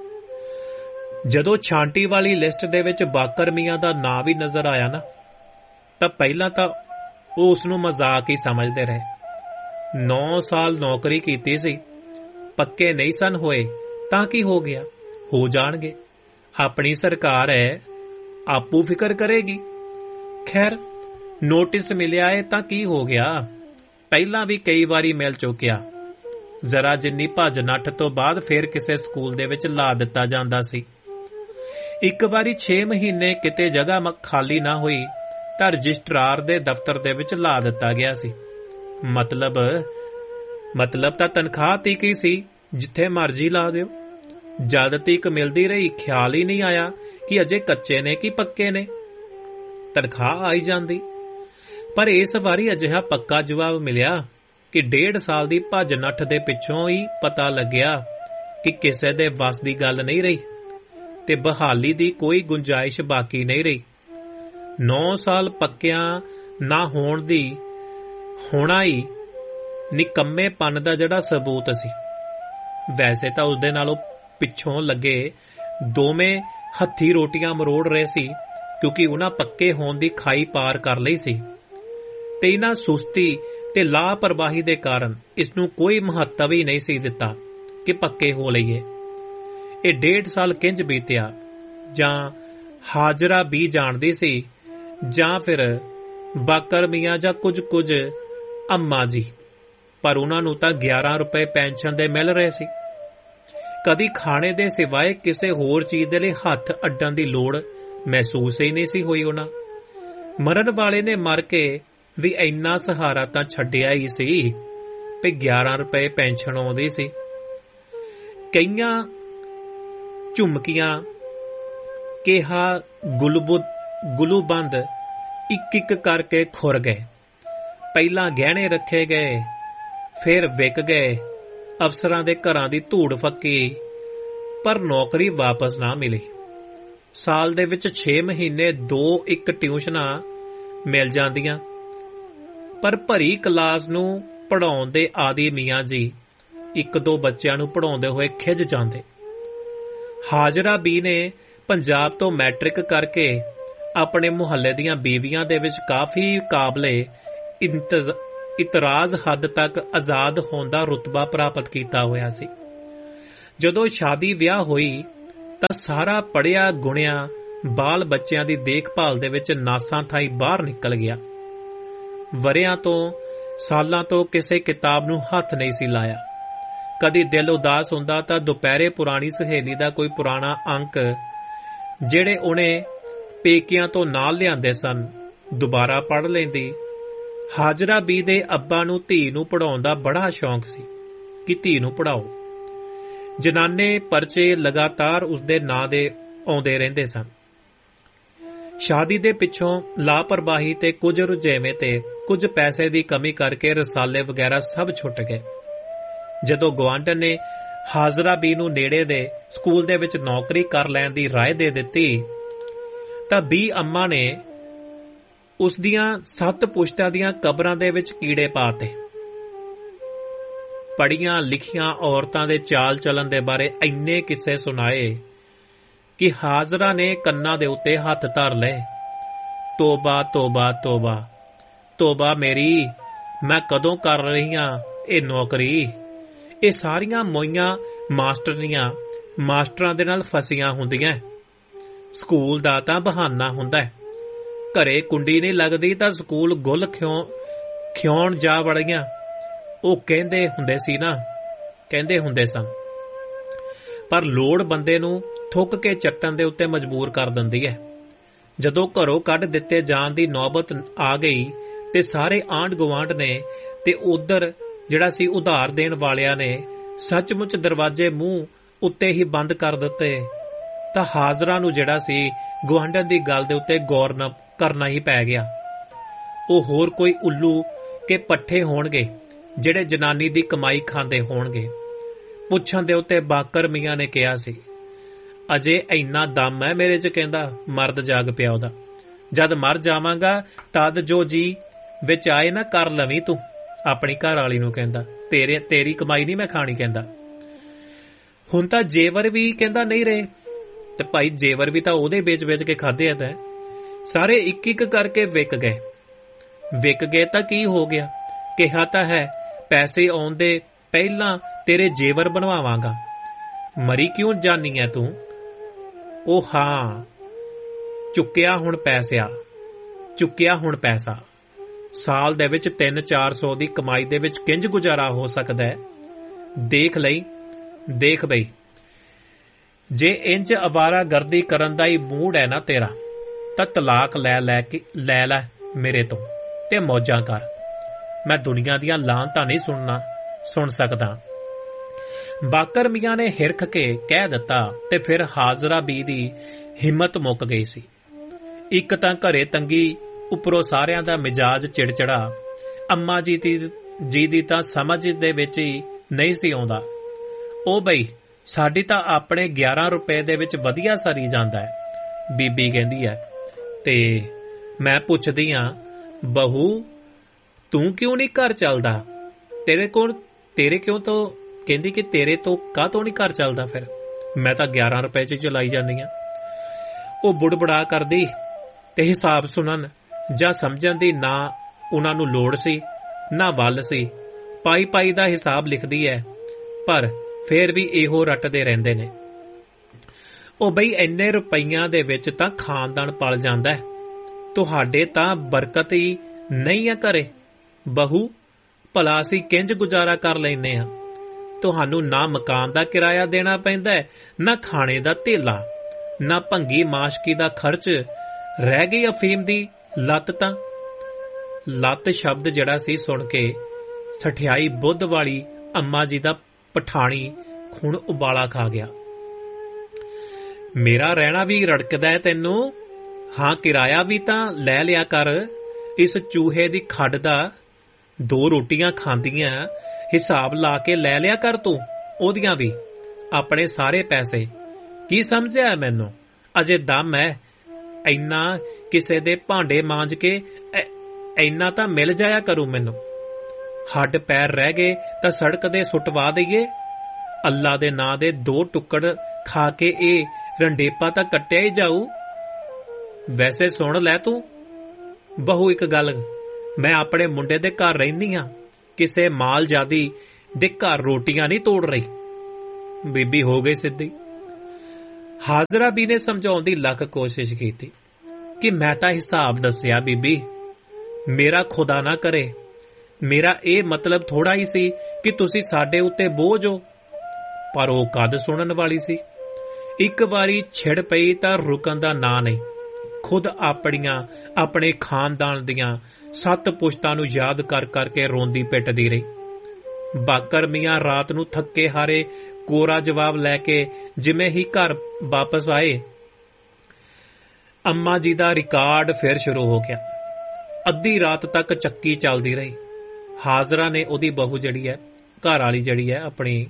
ਜਦੋਂ ਛਾਂਟੀ ਵਾਲੀ ਲਿਸਟ ਦੇ ਵਿੱਚ ਬਾਕਰ ਮੀਆਂ ਦਾ ਨਾਂ ਵੀ ਨਜ਼ਰ ਆਇਆ ਨਾ, ਤਾਂ ਪਹਿਲਾਂ ਤਾਂ ਉਹ ਉਸਨੂੰ ਮਜ਼ਾਕ ਹੀ ਸਮਝਦੇ ਰਹੇ। ਨੌ ਸਾਲ ਨੌਕਰੀ ਕੀਤੀ ਸੀ, ਪੱਕੇ ਨਹੀਂ ਸਨ ਹੋਏ ਤਾਂ ਕੀ ਹੋ ਗਿਆ, ਹੋ ਜਾਣਗੇ। ਆਪਣੀ ਸਰਕਾਰ ਹੈ, ਆਪੂ ਫਿਕਰ ਕਰੇਗੀ। ਖੈਰ ਨੋਟਿਸ ਮਿਲਿਆ ਏ ਤਾਂ ਕੀ ਹੋ ਗਿਆ, ਪਹਿਲਾਂ ਵੀ ਕਈ ਵਾਰੀ ਮਿਲ ਚੁੱਕਿਆ। ਜ਼ਰਾ ਜਿੰਨੀ ਭੱਜ ਨੱਠ ਤੋਂ ਬਾਅਦ ਫਿਰ ਕਿਸੇ ਸਕੂਲ ਦੇ ਵਿੱਚ ਲਾ ਦਿੱਤਾ ਜਾਂਦਾ ਸੀ। ਇੱਕ ਵਾਰੀ ਛੇ ਮਹੀਨੇ ਕਿਤੇ ਜਗ੍ਹਾ ਖਾਲੀ ਨਾ ਹੋਈ ਤਾਂ ਰਜਿਸਟਰਾਰ ਦੇ ਦਫ਼ਤਰ ਦੇ ਵਿੱਚ ਲਾ ਦਿੱਤਾ ਗਿਆ ਸੀ। ਮਤਲਬ ਮਤਲਬ ਤਾਂ ਤਨਖਾਹ ਤੀਕ ਹੀ ਸੀ, ਜਿੱਥੇ ਮਰਜ਼ੀ ਲਾ ਦਿਓ। ਜਦ ਤੀਕ ਮਿਲਦੀ ਰਹੀ, ਖਿਆਲ ਹੀ ਨਹੀਂ ਆਇਆ ਕਿ ਅਜੇ ਕੱਚੇ ਨੇ ਕਿ ਪੱਕੇ ਨੇ, ਤਨਖਾਹ ਆਈ ਜਾਂਦੀ। ਪਰ ਇਸ ਵਾਰੀ ਅਜਿਹਾ ਪੱਕਾ ਜਵਾਬ ਮਿਲਿਆ ਕਿ ਡੇਢ ਸਾਲ ਦੀ ਭੱਜ ਨੱਠ ਦੇ ਪਿੱਛੋਂ ਹੀ ਪਤਾ ਲੱਗਿਆ ਕਿ ਕਿਸੇ ਦੇ ਵੱਸ ਦੀ ਗੱਲ ਨਹੀਂ ਰਹੀ ਤੇ ਬਹਾਲੀ ਦੀ ਕੋਈ ਗੁੰਜਾਇਸ਼ ਬਾਕੀ ਨਹੀਂ ਰਹੀ। ਨੌ ਸਾਲ ਪੱਕਿਆਂ ਨਾ ਹੋਣ ਦੀ ਹੋਣਾ ਹੀ ਨਿਕੰਮੇਪਨ ਦਾ ਜਿਹੜਾ ਸਬੂਤ ਸੀ। ਵੈਸੇ ਤਾਂ ਉਸਦੇ ਨਾਲੋਂ ਪਿੱਛੋਂ ਲੱਗੇ ਦੋਵੇਂ ਹੱਥੀ ਰੋਟੀਆਂ ਮਰੋੜ ਰਹੇ ਸੀ, ਕਿਉਂਕਿ ਉਹਨਾਂ ਪੱਕੇ ਹੋਣ ਦੀ ਖਾਈ ਪਾਰ ਕਰ ਲਈ ਸੀ ਤੇ ਇਹਨਾਂ ਸੁਸਤੀ ਤੇ ਲਾਪਰਵਾਹੀ ਦੇ ਕਾਰਨ ਇਸ ਨੂੰ ਕੋਈ ਮਹੱਤਵ ਹੀ ਨਹੀਂ ਸੀ ਦਿੱਤਾ ਕਿ ਪੱਕੇ ਹੋ ਲਈਏ। ਇਹ ਡੇਢ ਸਾਲ ਕਿੰਜ ਬੀਤਿਆ, ਜਾਂ ਹਾਜਰਾ ਵੀ ਜਾਣਦੀ ਸੀ ਜਾਂ ਫਿਰ ਬਾਕਰ ਮੀਆਂ ਜਾਂ ਕੁਝ ਕੁਝ ਅੰਮਾ ਜੀ, ਪਰ ਉਹਨਾਂ ਨੂੰ ਤਾਂ ਗਿਆਰਾਂ ਰੁਪਏ ਪੈਨਸ਼ਨ ਦੇ ਮਿਲ ਰਹੇ ਸੀ। ਕਦੀ ਖਾਣੇ ਦੇ ਸਿਵਾਏ ਕਿਸੇ ਹੋਰ ਚੀਜ਼ ਦੇ ਲਈ ਹੱਥ ਅੱਡਣ ਦੀ ਲੋੜ ਮਹਿਸੂਸ ਹੀ ਨਹੀਂ ਸੀ ਹੋਈ ਉਹਨਾਂ। ਮਰਨ ਵਾਲੇ ਨੇ ਮਰ ਕੇ ਵੀ ਇੰਨਾ ਸਹਾਰਾ ਤਾਂ ਛੱਡਿਆ ਹੀ ਸੀ ਵੀ ਗਿਆਰਾਂ ਰੁਪਏ ਪੈਨਸ਼ਨ ਆਉਂਦੀ ਸੀ। ਕਈਆਂ ਝੁਮਕੀਆਂ ਕਿਹਾ ਗੁਲਬੁਦ ਗੁਲੂਬੰਦ ਇੱਕ ਇੱਕ ਕਰਕੇ ਖੁਰ ਗਏ। ਪਹਿਲਾਂ ਗਹਿਣੇ ਰੱਖੇ ਗਏ, ਫਿਰ ਵਿਕ ਗਏ, ਅਫਸਰਾਂ ਦੇ ਘਰਾਂ ਦੀ ਧੂੜ ਫੱਕੀ, ਪਰ ਨੌਕਰੀ ਵਾਪਸ ਨਾ ਮਿਲੀ। ਸਾਲ ਦੇ ਵਿੱਚ ਛੇ ਮਹੀਨੇ ਦੋ ਇੱਕ ਟਿਊਸ਼ਨਾਂ ਮਿਲ ਜਾਂਦੀਆਂ, ਪਰ ਭਰੀ ਕਲਾਸ ਨੂੰ ਪੜ੍ਹਾਉਣ ਦੇ ਆਦੀ ਮੀਆਂ ਜੀ ਇੱਕ ਦੋ ਬੱਚਿਆਂ ਨੂੰ ਪੜ੍ਹਾਉਂਦੇ ਹੋਏ ਖਿਝ ਜਾਂਦੇ। ਹਾਜਰਾ ਬੀ ਨੇ ਪੰਜਾਬ ਤੋਂ ਮੈਟ੍ਰਿਕ ਕਰਕੇ ਆਪਣੇ ਮੁਹੱਲੇ ਦੀਆਂ ਬੀਵੀਆਂ ਦੇ ਵਿੱਚ ਕਾਫੀ ਕਾਬਲੇ ਇਤਰਾਜ਼ ਹੱਦ ਤੱਕ ਆਜ਼ਾਦ ਹੋਣ ਦਾ ਰੁਤਬਾ ਪ੍ਰਾਪਤ ਕੀਤਾ ਹੋਇਆ ਸੀ। ਜਦੋਂ ਸ਼ਾਦੀ ਵਿਆਹ ਹੋਈ ਤਾਂ ਸਾਰਾ ਪੜ੍ਹਿਆ ਗੁਣਿਆ ਬਾਲ ਬੱਚਿਆਂ ਦੀ ਦੇਖਭਾਲ ਦੇ ਵਿੱਚ ਨਾਸਾਂ ਥਾਈ ਬਾਹਰ ਨਿਕਲ ਗਿਆ। ਵਰਿਆਂ ਤੋਂ ਸਾਲਾਂ ਤੋਂ ਕਿਸੇ ਕਿਤਾਬ ਨੂੰ ਹੱਥ ਨਹੀਂ ਸੀ ਲਾਇਆ। ਕਦੀ ਦਿਲ ਉਦਾਸ ਹੁੰਦਾ ਤਾਂ ਦੁਪਹਿਰੇ ਪੁਰਾਣੀ ਸਹੇਲੀ ਦਾ ਕੋਈ ਪੁਰਾਣਾ ਅੰਕ ਜਿਹੜੇ ਉਹਨੇ ਪੇਕਿਆਂ ਤੋਂ ਨਾਲ ਲਿਆਂਦੇ ਸਨ ਦੁਬਾਰਾ ਪੜ੍ਹ ਲੈਂਦੀ। ਹਾਜਰਾ ਬੀ ਦੇ ਅੱਬਾ ਨੂੰ ਧੀ ਨੂੰ ਪੜ੍ਹਾਉਣ ਦਾ ਬੜਾ ਸ਼ੌਂਕ ਸੀ ਕਿ ਧੀ ਨੂੰ ਪੜ੍ਹਾਓ। ਜਨਾਨੇ ਪਰਚੇ ਲਗਾਤਾਰ ਉਸਦੇ ਨਾਂ ਦੇ ਆਉਂਦੇ ਰਹਿੰਦੇ ਸਨ। ਸ਼ਾਦੀ ਦੇ ਪਿੱਛੋਂ ਲਾਪਰਵਾਹੀ ਤੇ ਕੁਝ ਰੁਝੇਵੇਂ ਤੇ ਕੁਝ ਪੈਸੇ ਦੀ ਕਮੀ ਕਰਕੇ ਰਸਾਲੇ ਵਗੈਰਾ ਸਭ ਛੁੱਟ ਗਏ। ਜਦੋਂ ਗੁਆਂਢਣ ਨੇ ਹਾਜ਼ਰਾ ਬੀ ਨੂੰ ਨੇੜੇ ਦੇ ਸਕੂਲ ਦੇ ਵਿੱਚ ਨੌਕਰੀ ਕਰ ਲੈਣ ਦੀ ਰਾਏ ਦੇ ਦਿੱਤੀ ਤਾਂ ਬੀ ਅੰਮਾ ਨੇ ਉਸ ਦੀਆਂ ਸੱਤ ਪੁਸ਼ਤਾਂ ਦੀਆਂ ਕਬਰਾਂ ਦੇ ਵਿੱਚ ਕੀੜੇ ਪਾਤੇ। ਪੜ੍ਹੀਆਂ ਲਿਖੀਆਂ ਔਰਤਾਂ ਦੇ ਚਾਲ ਚੱਲਣ ਦੇ ਬਾਰੇ ਇੰਨੇ ਕਿੱਸੇ ਸੁਣਾਏ ਕਿ ਹਾਜ਼ਰਾ ਨੇ ਕੰਨਾਂ ਦੇ ਉੱਤੇ ਹੱਥ ਧਰ ਲਏ। ਤੋਬਾ ਤੋਬਾ ਤੋਬਾ ਤੋਬਾ ਮੇਰੀ, ਮੈਂ ਕਦੋਂ ਕਰ ਰਹੀ ਹਾਂ ਇਹ ਨੌਕਰੀ। ਇਹ ਸਾਰੀਆਂ ਮੋਈਆਂ ਮਾਸਟਰਨੀਆਂ ਮਾਸਟਰਾਂ ਦੇ ਨਾਲ ਫਸੀਆਂ ਹੁੰਦੀਆਂ। ਸਕੂਲ ਦਾ ਤਾਂ ਬਹਾਨਾ ਹੁੰਦਾ, ਘਰੇ ਕੁੰਡੀ ਨਹੀਂ ਲੱਗਦੀ ਤਾਂ ਸਕੂਲ ਗੁੱਲ ਖਿਉ ਖਿਉਣ ਜਾ ਵੜੀਆਂ। ਉਹ ਕਹਿੰਦੇ ਹੁੰਦੇ ਸੀ ਨਾ, ਕਹਿੰਦੇ ਹੁੰਦੇ ਸਨ। ਪਰ ਲੋੜ ਬੰਦੇ ਨੂੰ ਥੁੱਕ ਕੇ ਚੱਟਣ ਦੇ ਉੱਤੇ ਮਜਬੂਰ ਕਰ ਦਿੰਦੀ ਹੈ। ਜਦੋਂ ਘਰੋਂ ਕੱਢ ਦਿੱਤੇ ਜਾਣ ਦੀ ਨੌਬਤ ਆ ਗਈ ਤੇ ਸਾਰੇ ਆਂਢ ਗੁਆਂਢ ਨੇ ਤੇ ਉਧਰ ਜਿਹੜਾ ਸੀ ਉਧਾਰ ਦੇਣ ਵਾਲਿਆਂ ਨੇ ਸੱਚਮੁੱਚ ਦਰਵਾਜ਼ੇ ਮੂੰਹ ਉੱਤੇ ਹੀ ਬੰਦ ਕਰ ਦਿੱਤੇ ਤਾਂ ਹਾਜ਼ਰਾ ਨੂੰ ਜਿਹੜਾ ਸੀ ਗੁਆਂਢਣ ਦੀ ਗੱਲ ਦੇ ਉੱਤੇ ਗੌਰ ਨਾ ਕਰਨਾ ਹੀ ਪੈ ਗਿਆ। ਉਹ ਹੋਰ ਕੋਈ ਉੱਲੂ ਕੇ ਪੱਠੇ ਹੋਣਗੇ ਜਿਹੜੇ ਜਨਾਨੀ ਦੀ ਕਮਾਈ ਖਾਂਦੇ ਹੋਣਗੇ। ਪੁੱਛਣ ਦੇ ਉੱਤੇ ਬਾਕਰ ਮੀਆਂ ਨੇ ਕਿਹਾ ਸੀ, ਅਜੇ ਇੰਨਾ ਦਮ ਹੈ ਮੇਰੇ 'ਚ, ਕਹਿੰਦਾ ਮਰਦ ਜਾਗ ਪਿਆ ਉਹਦਾ। ਜਦ ਮਰ ਜਾਵਾਂਗਾ ਤਦ ਜੋ ਜੀ ਵਿੱਚ ਆਏ ਨਾ ਕਰ ਲਵੀਂ ਤੂੰ। ਆਪਣੀ ਘਰ ਵਾਲੀ ਨੂੰ ਕਹਿੰਦਾ, ਤੇਰੇ ਤੇਰੀ ਕਮਾਈ ਨਹੀਂ ਮੈਂ ਖਾਣੀ। ਕਹਿੰਦਾ ਹੁਣ ਤਾਂ ਜੇਵਰ ਵੀ ਕਹਿੰਦਾ ਨਹੀਂ ਰਹੇ ਤੇ ਭਾਈ ਜੇਵਰ ਵੀ ਤਾਂ ਉਹਦੇ ਵੇਚ ਵੇਚ ਕੇ ਖਾਦੇ ਆ। ਤਾਂ ਸਾਰੇ ਇੱਕ ਇੱਕ ਕਰਕੇ ਵਿਕ ਗਏ। ਵਿਕ ਗਏ ਤਾਂ ਕੀ ਹੋ ਗਿਆ? ਕਿਹਾ ਤਾਂ ਹੈ ਪੈਸੇ ਆਉਣ ਦੇ ਪਹਿਲਾਂ ਤੇਰੇ ਜੇਵਰ ਬਣਵਾਵਾਂਗਾ। ਮਰੀ ਕਿਉਂ ਜਾਨੀ ਐ ਤੂੰ? ਉਹ ਹਾਂ, ਚੁੱਕਿਆ ਹੁਣ ਪੈਸਿਆ, ਚੁੱਕਿਆ ਹੁਣ ਪੈਸਾ। ਸਾਲ ਦੇ ਵਿੱਚ ਤਿੰਨ ਚਾਰ ਸੌ ਦੀ ਕਮਾਈ ਦੇ ਵਿੱਚ ਕਿੰਜ ਗੁਜ਼ਾਰਾ ਹੋ ਸਕਦਾ ਹੈ? ਦੇਖ ਲਈ, ਦੇਖ ਬਈ, ਜੇ ਇੰਜ ਅਵਾਰਾ ਗਰਦੀ ਕਰਨ ਦਾ ਹੀ ਮੂਡ ਹੈ ਨਾ ਤੇਰਾ ਤਾਂ ਤਲਾਕ ਲੈ ਲੈ ਕੇ ਲੈ ਲੈ ਮੇਰੇ ਤੋਂ ਤੇ ਮੌਜਾਂ ਕਰ। ਮੈਂ ਦੁਨੀਆ ਦੀਆਂ ਲਾਹਨਤਾਂ ਨਹੀਂ ਸੁਣਨਾ ਸੁਣ ਸਕਦਾ। ਬਾਕਰ ਮੀਆਂ ਨੇ ਹਿਰਖ ਕੇ ਕਹਿ ਦਿੱਤਾ ਤੇ ਫਿਰ ਹਾਜ਼ਰਾ ਬੀ ਦੀ ਹਿੰਮਤ ਮੁੱਕ ਗਈ ਸੀ। ਇੱਕ ਤਾਂ ਘਰੇ ਤੰਗੀ, ਉੱਪਰੋਂ ਸਾਰਿਆਂ ਦਾ ਮਿਜਾਜ ਚਿੜਚਿੜਾ। ਅੰਮਾ ਜੀ ਦੀ ਜੀ ਦੀ ਤਾਂ ਸਮਝ ਦੇ ਵਿੱਚ ਹੀ ਨਹੀਂ ਸੀ ਆਉਂਦਾ। ਉਹ ਬਈ ਸਾਡੀ ਤਾਂ ਆਪਣੇ ਗਿਆਰਾਂ ਰੁਪਏ ਦੇ ਵਿੱਚ ਵਧੀਆ ਸਰੀ ਜਾਂਦਾ ਹੈ, ਬੀਬੀ ਕਹਿੰਦੀ ਹੈ। ਤੇ ਮੈਂ ਪੁੱਛਦੀ ਹਾਂ, ਬਹੂ ਤੂੰ ਕਿਉਂ ਨਹੀਂ ਘਰ ਚੱਲਦਾ? ਤੇਰੇ ਕੋਲ ਤੇਰੇ ਕਿਉਂ ਤੋਂ ਕਹਿੰਦੀ ਕਿ ਤੇਰੇ ਤੋਂ ਕਾਹਤੋਂ ਨਹੀਂ ਘਰ ਚੱਲਦਾ? ਫਿਰ ਮੈਂ ਤਾਂ ਗਿਆਰਾਂ ਰੁਪਏ 'ਚ ਚਲਾਈ ਜਾਂਦੀ ਹਾਂ। ਉਹ ਬੁੜਬੜਾ ਕਰਦੀ ਤੇ ਹਿਸਾਬ ਸੁਣਨ ਜਾਂ ਸਮਝਣ ਦੀ ਨਾ ਉਹਨਾਂ ਨੂੰ ਲੋੜ ਸੀ ਨਾ ਵੱਲ ਸੀ। ਪਾਈ ਪਾਈ ਦਾ ਹਿਸਾਬ ਲਿਖਦੀ ਹੈ, ਪਰ ਫੇਰ ਵੀ ਇਹੋ ਰੱਟਦੇ ਰਹਿੰਦੇ ਨੇ। ਉਹ ਬਈ ਇੰਨੇ ਰੁਪਈਆਂ ਦੇ ਵਿੱਚ ਤਾਂ ਖਾਨਦਾਨ ਪਲ ਜਾਂਦਾ ਹੈ। ਤੁਹਾਡੇ ਤਾਂ ਬਰਕਤ ਹੀ ਨਹੀਂ ਆ ਘਰੇ। ਬਹੂ ਭਲਾ ਅਸੀਂ ਕਿੰਜ ਗੁਜ਼ਾਰਾ ਕਰ ਲੈਂਦੇ ਹਾਂ? ਤੁਹਾਨੂੰ ਨਾ ਮਕਾਨ ਦਾ ਕਿਰਾਇਆ ਦੇਣਾ ਪੈਂਦਾ ਹੈ, ਨਾ ਖਾਣੇ ਦਾ ਧੇਲਾ, ਨਾ ਭੰਗੀ ਮਾਸ਼ਕੀ ਦਾ ਖਰਚ। ਰਹਿ ਗਈ ਅਫੀਮ ਦੀ ਲੱਤ। ਤਾਂ ਲੱਤ ਸ਼ਬਦ ਜਿਹੜਾ ਸੀ ਸੁਣ ਕੇ ਸਠਿਆਈ ਬੁੱਧ ਵਾਲੀ ਅੰਮਾ ਜੀ ਦਾ ਪਠਾਣੀ ਖੂਨ ਉਬਾਲਾ ਖਾ ਗਿਆ। ਮੇਰਾ ਰਹਿਣਾ ਵੀ ਰੜਕਦਾ ਹੈ ਤੈਨੂੰ? ਹਾਂ, ਕਿਰਾਇਆ ਵੀ ਤਾਂ ਲੈ ਲਿਆ ਕਰ। ਇਸ ਚੂਹੇ ਦੀ ਖੱਡ ਦਾ ਦੋ ਰੋਟੀਆਂ ਖਾਂਦੀਆਂ ਹਿਸਾਬ ਲਾ ਕੇ ਲੈ ਲਿਆ ਕਰ ਤੂੰ ਉਹਦੀਆਂ ਵੀ। ਆਪਣੇ ਸਾਰੇ ਪੈਸੇ ਕੀ ਸਮਝਿਆ ਮੈਨੂੰ? ਅਜੇ ਦਮ ਹੈ ਇੰਨਾ ਕਿਸੇ ਦੇ ਭਾਂਡੇ ਮਾਂਜ ਕੇ ਇੰਨਾ ਤਾਂ ਮਿਲ ਜਾਇਆ ਕਰੂ ਮੈਨੂੰ। ਹੱਡ ਪੈਰ ਰਹਿ ਗਏ ਤਾਂ ਸੜਕ ਦੇ ਸੁੱਟਵਾ ਦਈਏ। ਅੱਲਾ ਦੇ ਨਾਂ ਦੇ ਦੋ ਟੁੱਕੜ ਖਾ ਕੇ ਇਹ ਰੰਡੇਪਾ ਤਾਂ ਕੱਟਿਆ ਹੀ ਜਾਊ। ਵੈਸੇ ਸੁਣ ਲੈ ਤੂੰ ਬਹੂ ਇੱਕ ਗੱਲ, ਮੈਂ ਆਪਣੇ ਮੁੰਡੇ ਦੇ ਘਰ ਰਹਿੰਦੀ ਹਾਂ, ਕਿਸੇ ਮਾਲਜਾਦੀ ਦੇ ਘਰ ਰੋਟੀਆਂ ਨਹੀਂ ਤੋੜ ਰਹੀ। ਬੀਬੀ ਹੋ ਗਈ ਸਿੱਧੀ। ਹਾਜ਼ਰਾ ਬੀ ਨੇ ਸਮਝਾਉਣ ਦੀ ਲੱਖ ਕੋਸ਼ਿਸ਼ ਕੀਤੀ ਕਿ ਮੈਂ ਤਾਂ ਹਿਸਾਬ ਦੱਸਿਆ ਬੀਬੀ, ਮੇਰਾ ਖੁਦਾ ਨਾ ਕਰੇ, ਮੇਰਾ ਇਹ ਮਤਲਬ ਥੋੜਾ ਹੀ ਸੀ ਕਿ ਤੁਸੀਂ ਸਾਡੇ ਉੱਤੇ ਬੋਝ ਹੋ। ਪਰ ਉਹ ਕਦ ਸੁਣਨ ਵਾਲੀ ਸੀ। ਇੱਕ ਵਾਰੀ ਛਿੜ ਪਈ ਤਾਂ ਰੁਕਣ ਦਾ ਨਾਂ ਨਹੀਂ। ਖੁਦ ਆਪਣੀਆਂ ਆਪਣੇ ਖਾਨਦਾਨ ਦੀਆਂ ਸੱਤ ਪੁਸ਼ਤਾਂ ਨੂੰ ਯਾਦ ਕਰ ਕਰਕੇ ਰੋਂਦੀ ਪਿੱਟਦੀ ਰਹੀ। ਬਾਕਰ ਮੀਆਂ ਰਾਤ ਨੂੰ ਥੱਕੇ ਹਾਰੇ ਕੋਰਾ ਜਵਾਬ ਲੈ ਕੇ ਜਿਵੇਂ ਹੀ ਘਰ ਵਾਪਸ ਆਏ, ਅੰਮਾ ਜੀ ਦਾ ਰਿਕਾਰਡ ਫਿਰ ਸ਼ੁਰੂ ਹੋ ਗਿਆ। ਅੱਧੀ ਰਾਤ ਤੱਕ ਚੱਕੀ ਚੱਲਦੀ ਰਹੀ। ਹਾਜ਼ਰਾ ਨੇ ਉਹਦੀ ਬਹੂ ਜਿਹੜੀ ਹੈ, ਘਰ ਵਾਲੀ ਜਿਹੜੀ ਹੈ, ਆਪਣੀ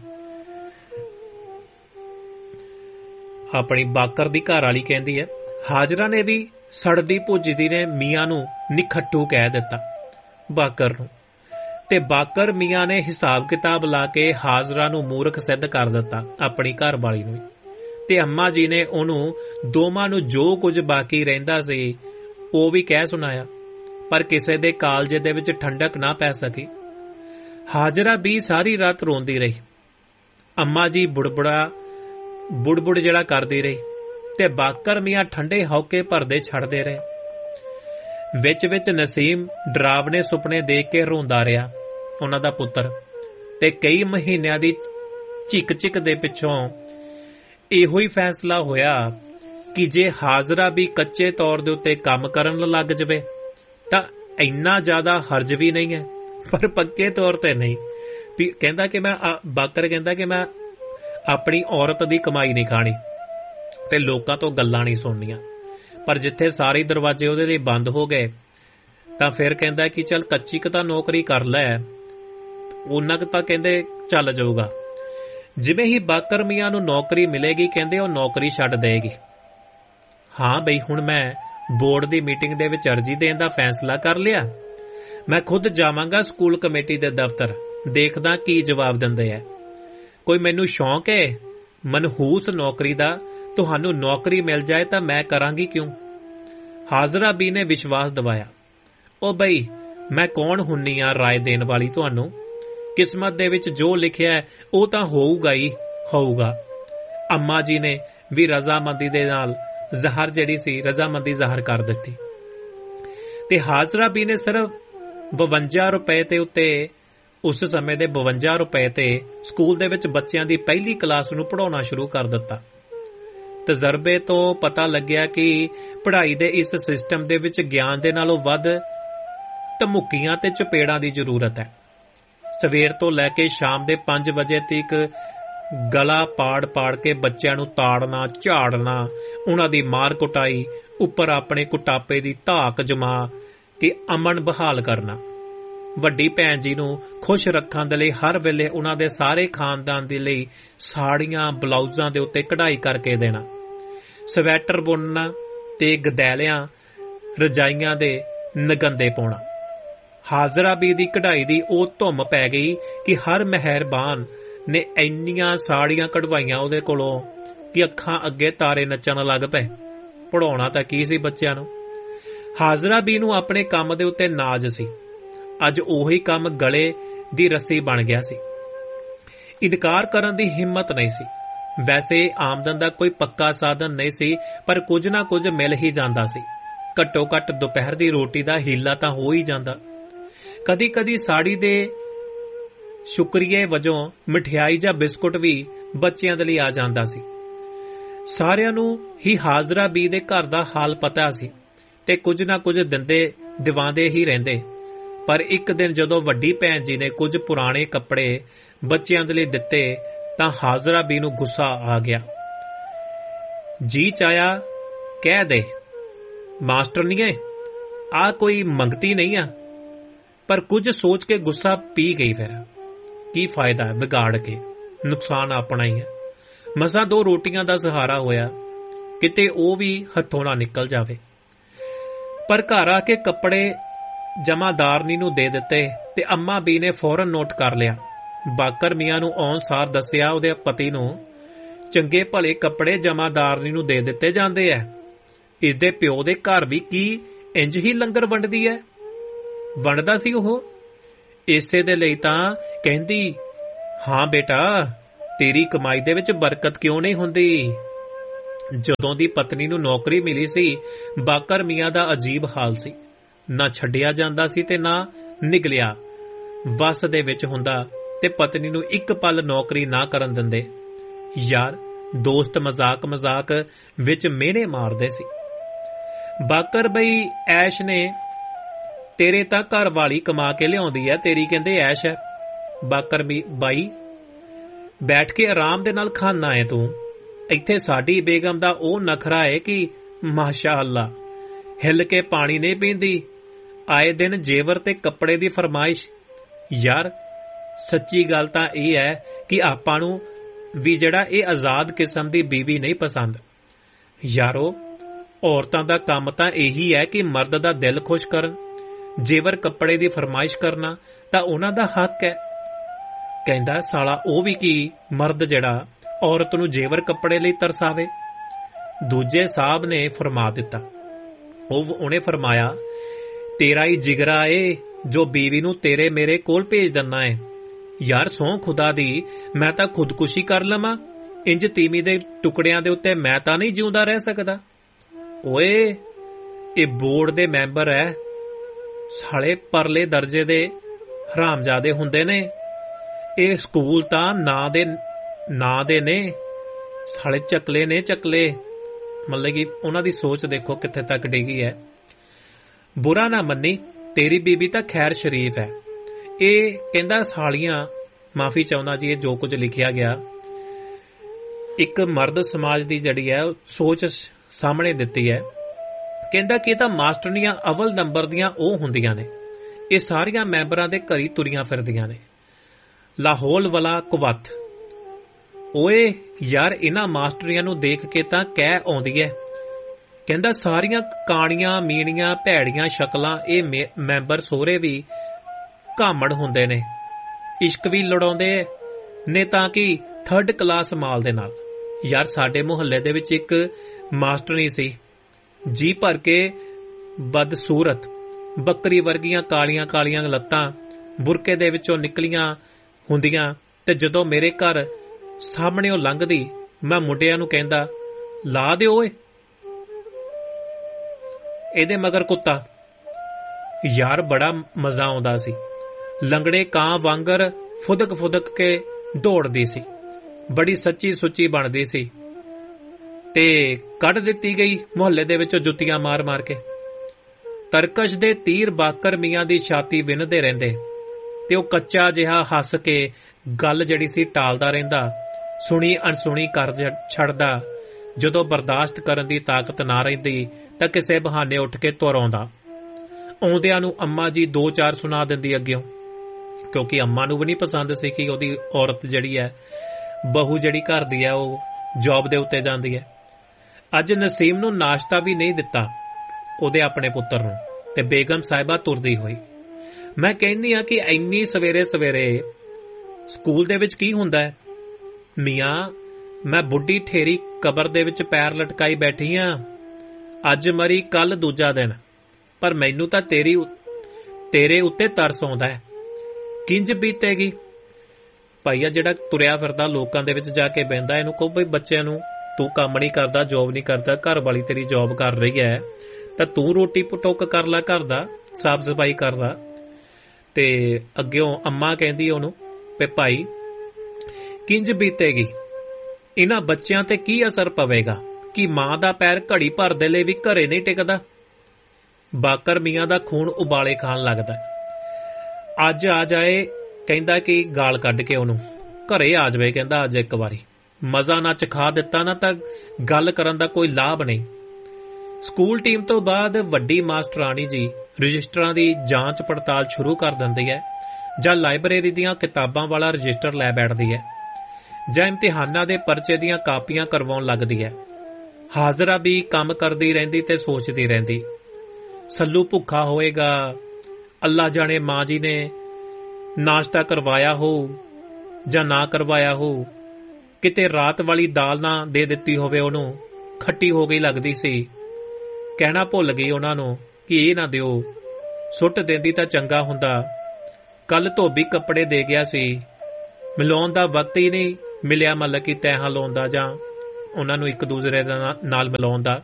ਆਪਣੀ ਬਾਕਰ ਦੀ ਘਰ ਵਾਲੀ ਕਹਿੰਦੀ ਹੈ, ਹਾਜ਼ਰਾ ਨੇ ਵੀ ਸੜਦੀ ਭੁੱਜਦੀ ਨੇ ਮੀਆਂ ਨੂੰ ਨਿਖੱਟੂ ਕਹਿ ਦਿੱਤਾ ਬਾਕਰ ਨੂੰ, ਤੇ ਬਾਕਰ ਮੀਆਂ ਨੇ ਹਿਸਾਬ ਕਿਤਾਬ ਲਾ ਕੇ ਹਾਜ਼ਰਾ ਨੂੰ ਮੂਰਖ ਸਿੱਧ ਕਰ ਦਿੱਤਾ, ਆਪਣੀ ਘਰ ਵਾਲੀ ਨੂੰ। ਤੇ ਅੰਮਾ ਜੀ ਨੇ ਉਹਨੂੰ ਦੋਵਾਂ ਨੂੰ ਜੋ ਕੁਝ ਬਾਕੀ ਰਹਿੰਦਾ ਸੀ ਉਹ ਵੀ ਕਹਿ ਸੁਣਾਇਆ, ਪਰ ਕਿਸੇ ਦੇ ਕਾਲਜੇ ਦੇ ਵਿੱਚ ਠੰਡਕ ਨਾ ਪੈ ਸਕੀ। ਹਾਜ਼ਰਾ ਵੀ ਸਾਰੀ ਰਾਤ ਰੋਂਦੀ ਰਹੀ। ਅੰਮਾ ਜੀ ਬੁੜਬੁੜਾ ਬੁੜਬੁੜ ਜਿਹੜਾ ਕਰਦੀ ਰਹੀ ਤੇ ਬਾਕਰ ਮੀਆਂ ਠੰਡੇ ਹੌਕੇ ਭਰਦੇ ਛੱਡਦੇ ਰਹੇ। ਵਿੱਚ ਵਿੱਚ ਨਸੀਮ ਡਰਾਵਨੇ ਸੁਪਨੇ ਦੇਖ ਕੇ ਰੋਂਦਾ ਰਿਹਾ, ਉਹਨਾਂ ਦਾ ਪੁੱਤਰ। ਤੇ ਕਈ ਮਹੀਨਿਆਂ ਦੀ ਝਿਕ ਝਿਕ ਦੇ ਪਿੱਛੋਂ ਇਹੋ ਹੀ ਫੈਸਲਾ ਹੋਇਆ ਕਿ ਜੇ ਹਾਜ਼ਰਾ ਵੀ ਕੱਚੇ ਤੌਰ ਦੇ ਉੱਤੇ ਕੰਮ ਕਰਨ ਲੱਗ ਜਾਵੇ ਤਾਂ ਇੰਨਾ ਜ਼ਿਆਦਾ ਹਰਜ ਵੀ ਨਹੀਂ ਹੈ, ਪਰ ਪੱਕੇ ਤੌਰ ਤੇ ਨਹੀਂ। ਵੀ ਕਹਿੰਦਾ ਕਿ ਮੈਂ ਬਾਕਰ ਕਹਿੰਦਾ ਕਿ ਮੈਂ ਆਪਣੀ ਔਰਤ ਦੀ ਕਮਾਈ ਨਹੀਂ ਖਾਣੀ ਤੇ ਲੋਕਾਂ ਤੋਂ ਗੱਲਾਂ ਨਹੀਂ ਸੁਣਨੀਆਂ। ਪਰ ਜਿੱਥੇ ਸਾਰੇ ਦਰਵਾਜ਼ੇ ਉਹਦੇ ਲਈ ਬੰਦ ਹੋ ਗਏ ਤਾਂ ਫਿਰ ਕਹਿੰਦਾ ਕਿ ਚੱਲ ਕੱਚੀ ਕੁ ਤਾਂ ਨੌਕਰੀ ਕਰ ਲੈ, ਉਹਨਾਂ ਕੁ ਤਾਂ ਕਹਿੰਦੇ ਚੱਲ ਜਾਊਗਾ। ਜਿਵੇਂ ਹੀ ਬਾਕਰ ਮੀਆਂ ਨੂੰ ਨੌਕਰੀ ਮਿਲੇਗੀ ਕਹਿੰਦੇ ਉਹ ਨੌਕਰੀ ਛੱਡ ਦੇਗੀ। ਹਾਂ ਬਈ, ਹੁਣ ਮੈਂ ਬੋਰਡ ਦੀ ਮੀਟਿੰਗ ਦੇ ਵਿੱਚ ਅਰਜ਼ੀ ਦੇਣ ਦਾ ਫੈਸਲਾ ਕਰ ਲਿਆ। ਮੈਂ ਖੁਦ ਜਾਵਾਂਗਾ ਸਕੂਲ ਕਮੇਟੀ ਦੇ ਦਫ਼ਤਰ, ਦੇਖਦਾ ਕੀ ਜਵਾਬ ਦਿੰਦੇ ਆ। ਕੋਈ ਮੈਨੂੰ ਸ਼ੌਂਕ ਹੈ ਮਨਹੂਸ ਨੌਕਰੀ ਦਾ, ਤੁਹਾਨੂੰ ਨੌਕਰੀ ਮਿਲ ਜਾਏ ਤਾਂ ਮੈਂ ਕਰਾਂਗੀ ਕਿਉਂ। ਹਾਜ਼ਰਾ ਬੀ ਨੇ ਵਿਸ਼ਵਾਸ ਦਿਵਾਇਆ, ਉਹ ਬਈ ਮੈਂ ਕੌਣ ਹੁੰਨੀ ਆ ਰਾਏ ਦੇਣ ਵਾਲੀ ਤੁਹਾਨੂੰ, ਕਿਸਮਤ ਦੇ ਵਿੱਚ ਜੋ ਲਿਖਿਆ ਉਹ ਤਾਂ ਹੋਊਗਾ ਹੀ ਹੋਊਗਾ। ਅੰਮਾ ਜੀ ਨੇ ਵੀ ਰਜ਼ਾਮੰਦੀ ਦੇ ਨਾਲ ਜ਼ਹਰ ਜਿਹੜੀ ਸੀ ਰਜ਼ਾਮੰਦੀ ਜ਼ਾਹਰ ਕਰ ਦਿੱਤੀ ਤੇ ਹਾਜ਼ਰਾ ਬੀ ਨੇ ਸਿਰਫ ਬਵੰਜਾ ਰੁਪਏ ਤੇ ਉੱਤੇ ਉਸ ਸਮੇਂ ਦੇ ਬਵੰਜਾ ਰੁਪਏ ਤੇ ਸਕੂਲ ਦੇ ਵਿੱਚ ਬੱਚਿਆਂ ਦੀ ਪਹਿਲੀ ਕਲਾਸ ਨੂੰ ਪੜ੍ਹਾਉਣਾ ਸ਼ੁਰੂ ਕਰ ਦਿੱਤਾ। ਤਜਰਬੇ ਤੋਂ ਪਤਾ ਲੱਗਿਆ ਕਿ ਪੜ੍ਹਾਈ ਦੇ ਇਸ ਸਿਸਟਮ ਦੇ ਵਿੱਚ ਗਿਆਨ ਦੇ ਨਾਲੋਂ ਵੱਧ ਧਮੁੱਕੀਆਂ ਤੇ ਚਪੇੜਾਂ ਦੀ ਜ਼ਰੂਰਤ ਹੈ। ਸਵੇਰ ਤੋਂ ਲੈ ਕੇ ਸ਼ਾਮ ਦੇ ਪੰਜ ਵਜੇ ਤੱਕ ਗਲਾ ਪਾੜ ਪਾੜ ਕੇ ਬੱਚਿਆਂ ਨੂੰ ਤਾੜਨਾ, ਝਾੜਨਾ, ਉਹਨਾਂ ਦੀ ਮਾਰ ਕੁਟਾਈ, ਉੱਪਰ ਆਪਣੇ ਕੁਟਾਪੇ ਦੀ ਧਾਕ ਜਮਾ ਕੇ ਅਮਨ ਬਹਾਲ ਕਰਨਾ। ਵੱਡੀ ਭੈਣ ਜੀ ਨੂੰ ਖੁਸ਼ ਰੱਖਣ ਦੇ ਲਈ ਹਰ ਵੇਲੇ ਉਹਨਾਂ ਦੇ ਸਾਰੇ ਖਾਨਦਾਨ ਦੇ ਲਈ ਸਾੜੀਆਂ, ਬਲਾਊਜ਼ਾਂ ਦੇ ਉੱਤੇ ਕਢਾਈ ਕਰਕੇ ਦੇਣਾ, ਸਵੈਟਰ ਬੁਣਨਾ ਤੇ ਗਦੈਲਿਆਂ, ਰਜਾਈਆਂ ਦੇ ਨਗੰਦੇ ਪਾਉਣਾ। ਹਾਜ਼ਰਾ ਬੀ ਦੀ ਕਢਾਈ ਦੀ ਉਹ ਧੁੰਮ ਪੈ ਗਈ ਕਿ ਹਰ ਮਿਹਰਬਾਨ ਨੇ ਇੰਨੀਆਂ ਸਾੜੀਆਂ ਕਢਵਾਈਆਂ ਉਹਦੇ ਕੋਲੋਂ ਕਿ ਅੱਖਾਂ ਅੱਗੇ ਤਾਰੇ ਨੱਚਣ ਲੱਗ ਪਏ। ਪੜ੍ਹਾਉਣਾ ਤਾਂ ਕੀ ਸੀ ਬੱਚਿਆਂ ਨੂੰ। ਹਾਜ਼ਰਾ ਬੀ ਨੂੰ ਆਪਣੇ ਕੰਮ ਦੇ ਉੱਤੇ ਨਾਜ਼ ਸੀ। ਅੱਜ ਉਹੀ ਕੰਮ ਗਲੇ ਦੀ ਰੱਸੀ ਬਣ ਗਿਆ ਸੀ। ਇਨਕਾਰ ਕਰਨ ਦੀ ਹਿੰਮਤ ਨਹੀਂ ਸੀ। ਵੈਸੇ ਆਮਦਨ ਦਾ ਕੋਈ ਪੱਕਾ ਸਾਧਨ ਨਹੀਂ ਸੀ, ਪਰ ਕੁਝ ਨਾ ਕੁਝ ਮਿਲ ਹੀ ਜਾਂਦਾ ਸੀ। ਘੱਟੋ ਘੱਟ ਦੁਪਹਿਰ ਦੀ ਰੋਟੀ ਦਾ ਹੀਲਾ ਤਾਂ ਹੋ ਹੀ ਜਾਂਦਾ। ਕਦੀ ਕਦੀ ਸਾੜੀ ਦੇ ਸ਼ੁਕਰੀਏ ਵਜੋਂ ਮਠਿਆਈ ਜਾਂ ਬਿਸਕੁਟ ਵੀ ਬੱਚਿਆਂ ਦੇ ਲਈ ਆ ਜਾਂਦਾ ਸੀ। ਸਾਰਿਆਂ ਨੂੰ ਹੀ ਹਾਜ਼ਰਾ ਬੀ ਦੇ ਘਰ ਦਾ ਹਾਲ ਪਤਾ ਸੀ ਤੇ ਕੁਝ ਨਾ ਕੁਝ ਦਿੰਦੇ ਦਿਵਾਉਂਦੇ ਹੀ ਰਹਿੰਦੇ। ਪਰ ਇੱਕ ਦਿਨ ਜਦੋਂ ਵੱਡੀ ਭੈਣ ਜੀ ਨੇ ਕੁਝ ਪੁਰਾਣੇ ਕੱਪੜੇ ਬੱਚਿਆਂ ਦੇ ਲਈ ਦਿੱਤੇ ਤਾਂ ਹਾਜ਼ਰਾ ਬੀ ਨੂੰ ਗੁੱਸਾ ਆ ਗਿਆ। ਜੀ ਚਾਇਆ ਕਹਿ ਦੇ ਮਾਸਟਰਨੀਏ, ਆ ਕੋਈ ਮੰਗਤੀ ਨਹੀਂ ਆ। ਪਰ ਕੁਝ ਸੋਚ ਕੇ ਗੁੱਸਾ ਪੀ ਗਈ। ਫਿਰ ਕੀ ਫਾਇਦਾ ਵਿਗਾੜ ਕੇ, ਨੁਕਸਾਨ ਆਪਣਾ ਹੀ ਹੈ। ਮਸਾਂ ਦੋ ਰੋਟੀਆਂ ਦਾ ਸਹਾਰਾ ਹੋਇਆ, ਕਿਤੇ ਉਹ ਵੀ ਹੱਥੋਂ ਨਾ ਨਿਕਲ ਜਾਵੇ। ਪਰ ਘਰ ਆ ਕੇ ਕੱਪੜੇ ਜਮਾਦਾਰਨੀ ਨੂੰ ਦੇ ਦਿੱਤੇ ਤੇ ਅੰਮਾ ਬੀ ਨੇ ਫੌਰਨ ਨੋਟ ਕਰ ਲਿਆ। ਬਾਕਰ ਮੀਆਂ ਨੂੰ ਆਉਣ ਸਾਰ ਦੱਸਿਆ ਉਹਦੇ ਪਤੀ ਨੂੰ, ਚੰਗੇ ਭਲੇ ਕੱਪੜੇ ਜਮਾਦਾਰਨੀ ਨੂੰ ਦੇ ਦਿੱਤੇ ਜਾਂਦੇ ਐ। ਇਸਦੇ ਪਿਓ ਦੇ ਘਰ ਵੀ ਕੀ ਇੰਜ ਹੀ ਲੰਗਰ ਵੰਡਦੀ ਐ? ਵੰਡਦਾ ਸੀ ਉਹ। ਇਸੇ ਦੇ ਲਈ ਤਾਂ ਕਹਿੰਦੀ, ਹਾਂ ਬੇਟਾ ਤੇਰੀ ਕਮਾਈ ਦੇ ਵਿੱਚ ਬਰਕਤ ਕਿਉਂ ਨਹੀਂ ਹੁੰਦੀ? ਜਦੋਂ ਦੀ ਪਤਨੀ ਨੂੰ ਨੌਕਰੀ ਮਿਲੀ ਸੀ, ਬਾਕਰ ਮੀਆਂ ਦਾ ਅਜੀਬ ਹਾਲ ਸੀ। ਨਾ ਛੱਡਿਆ ਜਾਂਦਾ ਸੀ ਤੇ ਨਾ ਨਿਗਲਿਆ। ਵੱਸ ਦੇ ਵਿੱਚ ਹੁੰਦਾ ਤੇ ਪਤਨੀ ਨੂੰ ਇੱਕ ਪਲ ਨੌਕਰੀ ਨਾ ਕਰਨ ਦਿੰਦੇ। ਯਾਰ ਦੋਸਤ ਮਜ਼ਾਕ ਮਜ਼ਾਕ ਵਿੱਚ ਮਿਹਣੇ ਮਾਰਦੇ ਸੀ। ਬਾਕਰ ਬਈ ਐਸ਼ ਨੇ, ਤੇਰੇ ਤਾਂ ਘਰ ਵਾਲੀ ਕਮਾ ਕੇ ਲਿਆਉਂਦੀ ਐ, ਤੇਰੀ ਕਹਿੰਦੇ ਐਸ਼ ਹੈ। ਬਾਕਰ ਵੀ ਬਾਈ ਬੈਠ ਕੇ ਆਰਾਮ ਦੇ ਨਾਲ ਖਾਣਾ ਹੈ ਤੂੰ। ਇੱਥੇ ਸਾਡੀ ਬੇਗਮ ਦਾ ਉਹ ਨਖਰਾ ਹੈ ਕਿ ਮਾਸ਼ਾ ਅੱਲਾ, ਹਿੱਲ ਕੇ ਪਾਣੀ ਨਹੀਂ ਪੀਂਦੀ। ਆਏ ਦਿਨ ਜੇਵਰ ਤੇ ਕੱਪੜੇ ਦੀ ਫਰਮਾਇਸ਼। ਯਾਰ ਸੱਚੀ ਗੱਲ ਤਾਂ ਇਹ ਹੈ ਕਿ ਆਪਾਂ ਨੂੰ ਵੀ ਜਿਹੜਾ ਇਹ ਆਜ਼ਾਦ ਕਿਸਮ ਦੀ ਬੀਵੀ ਨਹੀਂ ਪਸੰਦ। ਯਾਰੋ ਔਰਤਾਂ ਦਾ ਕੰਮ ਤਾਂ ਇਹੀ ਹੈ ਕਿ ਮਰਦ ਦਾ ਦਿਲ ਖੁਸ਼ ਕਰਨ। ਜੇਵਰ ਕੱਪੜੇ ਦੀ ਫਰਮਾਇਸ਼ ਕਰਨਾ ਤਾਂ ਉਹਨਾਂ ਦਾ ਹੱਕ ਹੈ। ਕਹਿੰਦਾ ਸਾਲਾ ਉਹ ਵੀ ਕੀ ਮਰਦ ਜਿਹੜਾ ਔਰਤ ਨੂੰ ਜੇਵਰ ਕੱਪੜੇ ਲਈ ਤਰਸਾਵੇ। ਦੂਜੇ ਸਾਹਿਬ ਨੇ ਫਰਮਾ ਦਿੱਤਾ, ਉਹ ਉਹਨੇ ਫਰਮਾਇਆ, ਤੇਰਾ ਹੀ ਜਿਗਰਾ ਏ ਜੋ ਬੀਵੀ ਨੂੰ ਤੇਰੇ ਮੇਰੇ ਕੋਲ ਭੇਜ ਦਿੰਦਾ ਏ। ਯਾਰ ਸਹੁੰ ਖੁਦਾ ਦੀ, ਮੈਂ ਤਾਂ ਖੁਦਕੁਸ਼ੀ ਕਰ ਲਵਾਂ। ਇੰਜ ਤੀਵੀਂ ਦੇ ਟੁਕੜਿਆਂ ਦੇ ਉੱਤੇ ਮੈਂ ਤਾਂ ਨਹੀਂ ਜਿਉਂਦਾ ਰਹਿ ਸਕਦਾ। ਓਏ ਇਹ ਬੋਰਡ ਦੇ ਮੈਂਬਰ ਐ, ਸਾਲੇ ਪਰਲੇ ਦਰਜੇ ਦੇ ਹਰਾਮਜ਼ਾਦੇ ਹੁੰਦੇ ਨੇ। ਇਹ ਸਕੂਲ ਤਾਂ ਨਾਂ ਦੇ ਨਾਂ ਦੇ ਨੇ, ਸਾਲੇ ਚੱਕਲੇ ਨੇ ਚੱਕਲੇ। ਮਤਲਬ ਕਿ ਉਹਨਾਂ ਦੀ ਸੋਚ ਦੇਖੋ ਕਿੱਥੇ ਤੱਕ ਡਿੱਗੀ ਹੈ। ਬੁਰਾ ਨਾ ਮੰਨੀ, ਤੇਰੀ ਬੀਬੀ ਤਾਂ ਖੈਰ ਸ਼ਰੀਫ ਹੈ। ਇਹ ਕਹਿੰਦਾ ਸਾਲੀਆਂ, ਮਾਫੀ ਚਾਹੁੰਦਾ ਜੀ ਇਹ ਜੋ ਕੁਝ ਲਿਖਿਆ ਗਿਆ ਇੱਕ ਮਰਦ ਸਮਾਜ ਦੀ ਜਿਹੜੀ ਹੈ ਸੋਚ ਸਾਹਮਣੇ ਦਿੱਤੀ ਹੈ। ਕਹਿੰਦਾ ਕਿ ਇਹ ਤਾਂ ਮਾਸਟਰਨੀਆਂ ਅਵਲ ਨੰਬਰ ਦੀਆਂ ਉਹ ਹੁੰਦੀਆਂ ਨੇ, ਇਹ ਸਾਰੀਆਂ ਮੈਂਬਰਾਂ ਦੇ ਘਰੀ ਤੁਰੀਆਂ ਫਿਰਦੀਆਂ ਨੇ। ਲਾਹੌਲ ਵਾਲਾ ਕੁਵੱਤ। ਓਏ ਯਾਰ ਇਹਨਾਂ ਮਾਸਟਰੀਆਂ ਨੂੰ ਦੇਖ ਕੇ ਤਾਂ ਕਹਿ ਆਉਂਦੀ ਹੈ। ਕਹਿੰਦਾ ਸਾਰੀਆਂ ਕਾਣੀਆਂ ਮੀਣੀਆਂ ਭੈੜੀਆਂ ਸ਼ਕਲਾਂ ਇਹ ਮੈਂਬਰ ਸੋਹਰੇ ਵੀ ਘਾਮੜ ਹੁੰਦੇ ਨੇ, ਇਸ਼ਕ ਵੀ ਲੜਾਉਂਦੇ ਨੇ ਤਾਂ ਕਿ ਥਰਡ ਕਲਾਸ ਮਾਲ ਦੇ ਨਾਲ। ਯਾਰ ਸਾਡੇ ਮੁਹੱਲੇ ਦੇ ਵਿੱਚ ਇੱਕ ਮਾਸਟਰਨੀ ਸੀ, ਜੀ ਭਰ ਕੇ ਬਦਸੂਰਤ, ਬੱਕਰੀ ਵਰਗੀਆਂ ਕਾਲੀਆਂ ਕਾਲੀਆਂ ਲੱਤਾਂ ਬੁਰਕੇ ਦੇ ਵਿੱਚੋਂ ਨਿਕਲੀਆਂ ਹੁੰਦੀਆਂ, ਤੇ ਜਦੋਂ ਮੇਰੇ ਘਰ ਸਾਹਮਣੇ ਉਹ ਲੰਘਦੀ ਮੈਂ ਮੁੰਡਿਆਂ ਨੂੰ ਕਹਿੰਦਾ, ਲਾ ਦਿਓ ਓਏ ਇਹਦੇ ਮਗਰ ਕੁੱਤਾ। ਯਾਰ ਬੜਾ ਮਜ਼ਾ ਆਉਂਦਾ ਸੀ। ਲੰਗੜੇ ਕਾਂ ਵਾਂਗਰ ਫੁਦਕ ਫੁਦਕ ਕੇ ਦੌੜਦੀ ਸੀ, ਬੜੀ ਸੱਚੀ ਸੁੱਚੀ ਬਣਦੀ ਸੀ ਤੇ ਕੱਢ ਦਿੱਤੀ ਗਈ ਮੁਹੱਲੇ ਦੇ ਵਿੱਚੋਂ ਜੁੱਤੀਆਂ ਮਾਰ ਮਾਰ ਕੇ। ਤਰਕਸ਼ ਦੇ ਤੀਰ ਬਾਕਰ ਮੀਆਂ ਦੀ ਛਾਤੀ ਵਿੰਨਦੇ ਰਹਿੰਦੇ ਤੇ ਉਹ ਕੱਚਾ ਜਿਹਾ ਹੱਸ ਕੇ ਗੱਲ ਜਿਹੜੀ ਸੀ ਟਾਲਦਾ ਰਹਿੰਦਾ, ਸੁਣੀ ਅਣਸੁਣੀ ਕਰ ਛੱਡਦਾ। ਜਦੋਂ ਬਰਦਾਸ਼ਤ ਕਰਨ ਦੀ ਤਾਕਤ ਨਾ ਰਹਿੰਦੀ ਤਾਂ ਕਿਸੇ ਬਹਾਨੇ ਉੱਠ ਕੇ ਤੁਰ ਆਉਂਦਾ। ਆਉਂਦਿਆਂ ਨੂੰ ਅੰਮਾ ਜੀ ਦੋ ਚਾਰ ਸੁਣਾ ਦਿੰਦੀ ਅੱਗਿਓਂ, ਕਿਉਂਕਿ ਅੰਮਾ ਨੂੰ ਵੀ ਨਹੀਂ ਪਸੰਦ ਸੀ ਕਿ ਉਹਦੀ ਔਰਤ ਜਿਹੜੀ ਹੈ, ਬਹੂ ਜਿਹੜੀ ਘਰ ਦੀ ਹੈ, ਉਹ ਜੌਬ ਦੇ ਉੱਤੇ ਜਾਂਦੀ ਹੈ। ਅੱਜ ਨਸੀਮ ਨੂੰ ਨਾਸ਼ਤਾ ਵੀ ਨਹੀਂ ਦਿੱਤਾ ਉਹਦੇ ਆਪਣੇ ਪੁੱਤਰ ਨੂੰ, ਤੇ ਬੇਗਮ ਸਾਹਿਬਾ ਤੁਰਦੀ ਹੋਈ। ਮੈਂ ਕਹਿੰਦੀ ਹਾਂ ਕਿ ਇੰਨੀ ਸਵੇਰੇ ਸਵੇਰੇ ਸਕੂਲ ਦੇ ਵਿੱਚ ਕੀ ਹੁੰਦਾ ਹੈ? ਮੀਆਂ ਮੈਂ ਬੁੱਢੀ ਠੇਰੀ ਕਬਰ ਦੇ ਵਿੱਚ ਪੈਰ ਲਟਕਾਈ ਬੈਠੀ ਹਾਂ। ਅੱਜ ਮਰੀ ਕੱਲ ਦੂਜਾ ਦਿਨ, ਪਰ ਮੈਨੂੰ ਤਾਂ ਤੇਰੀ ਤੇਰੇ ਉੱਤੇ ਤਰਸ ਆਉਂਦਾ ਹੈ। ਕਿੰਜ ਬੀਤੇਗੀ? ਭਾਈਆ ਜਿਹੜਾ ਤੁਰਿਆ ਫਿਰਦਾ ਲੋਕਾਂ ਦੇ ਵਿੱਚ ਜਾ ਕੇ ਬਹਿੰਦਾ, ਇਹਨੂੰ ਕਹੋ ਬਈ ਬੱਚਿਆਂ ਨੂੰ ਤੂੰ ਕੰਮ ਨਹੀਂ ਕਰਦਾ, ਜੋਬ ਨਹੀਂ ਕਰਦਾ, ਘਰ ਵਾਲੀ ਤੇਰੀ ਜੋਬ ਕਰ ਰਹੀ ਹੈ ਤਾਂ ਤੂੰ ਰੋਟੀ ਪਟੁੱਕ ਕਰ ਲੈ, ਘਰ ਦਾ ਸਾਫ਼ ਸਫਾਈ ਕਰ ਲੈ। ਤੇ ਅੱਗਿਓਂ ਅੰਮਾ ਕਹਿੰਦੀ ਉਹਨੂੰ ਵੀ ਭਾਈ ਕਿੰਜ ਬੀਤੇਗੀ, ਇਹਨਾਂ ਬੱਚਿਆਂ ਤੇ ਕੀ ਅਸਰ ਪਵੇਗਾ ਕਿ ਮਾਂ ਦਾ ਪੈਰ ਘੜੀ ਭਰ ਦੇ ਲਈ ਵੀ ਘਰੇ ਨਹੀਂ ਟਿਕਦਾ। ਬਾਕਰ ਮੀਆਂ ਦਾ ਖੂਨ ਉਬਾਲੇ ਖਾਣ ਲੱਗਦਾ। ਅੱਜ ਆ ਜਾਏ ਕਹਿੰਦਾ ਕਿ ਗਾਲ ਕੱਢ ਕੇ ਉਹਨੂੰ ਘਰੇ ਆ ਜਾਵੇ, ਕਹਿੰਦਾ ਅੱਜ ਇੱਕ ਵਾਰੀ ਮਜ਼ਾ ਨਾ ਚਖਾ ਦਿੱਤਾ ਨਾ ਤਾਂ ਗੱਲ ਕਰਨ ਦਾ ਕੋਈ ਲਾਭ ਨਹੀਂ। ਸਕੂਲ ਟੀਮ ਤੋਂ ਬਾਅਦ ਵੱਡੀ ਮਾਸਟਰਾਣੀ ਜੀ ਰਜਿਸਟਰਾਂ ਦੀ ਜਾਂਚ ਪੜਤਾਲ ਸ਼ੁਰੂ ਕਰ ਦਿੰਦੀ ਹੈ, ਜਾਂ ਲਾਇਬ੍ਰੇਰੀ ਦੀਆਂ ਕਿਤਾਬਾਂ ਵਾਲਾ ਰਜਿਸਟਰ ਲੈ ਬੈਠਦੀ ਹੈ, ਜਾਂ ਇਮਤਿਹਾਨਾਂ ਦੇ ਪਰਚੇ ਦੀਆਂ ਕਾਪੀਆਂ ਕਰਵਾਉਣ ਲੱਗਦੀ ਹੈ। ਹਾਜ਼ਰਾ ਵੀ ਕੰਮ ਕਰਦੀ ਰਹਿੰਦੀ ਤੇ ਸੋਚਦੀ ਰਹਿੰਦੀ, ਸੱਲੂ ਭੁੱਖਾ ਹੋਏਗਾ, ਅੱਲਾ ਜਾਣੇ ਮਾਂ ਜੀ ਨੇ ਨਾਸ਼ਤਾ ਕਰਵਾਇਆ ਹੋ ਜਾਂ ਨਾ ਕਰਵਾਇਆ ਹੋ, ਕਿਤੇ ਰਾਤ ਵਾਲੀ ਦਾਲ ਨਾ ਦੇ ਦਿੱਤੀ ਹੋਵੇ ਉਹਨੂੰ, ਖੱਟੀ ਹੋ ਗਈ ਲੱਗਦੀ ਸੀ। ਕਹਿਣਾ ਭੁੱਲ ਗਈ ਉਹਨਾਂ ਨੂੰ ਕਿ ਇਹ ਨਾ ਦਿਓ, ਸੁੱਟ ਦਿੰਦੀ ਤਾਂ ਚੰਗਾ ਹੁੰਦਾ। ਕੱਲ ਧੋਬੀ ਕੱਪੜੇ ਦੇ ਗਿਆ ਸੀ, ਮਿਲਾਉਣ ਦਾ ਵਕਤ ਹੀ ਨਹੀਂ ਮਿਲਿਆ ਮਤਲਬ ਕਿ ਤੈਹਾਂ ਲਾਉਣ ਦਾ ਜਾਂ ਉਹਨਾਂ ਨੂੰ ਇੱਕ ਦੂਸਰੇ ਨਾਲ ਮਿਲਾਉਣ ਦਾ।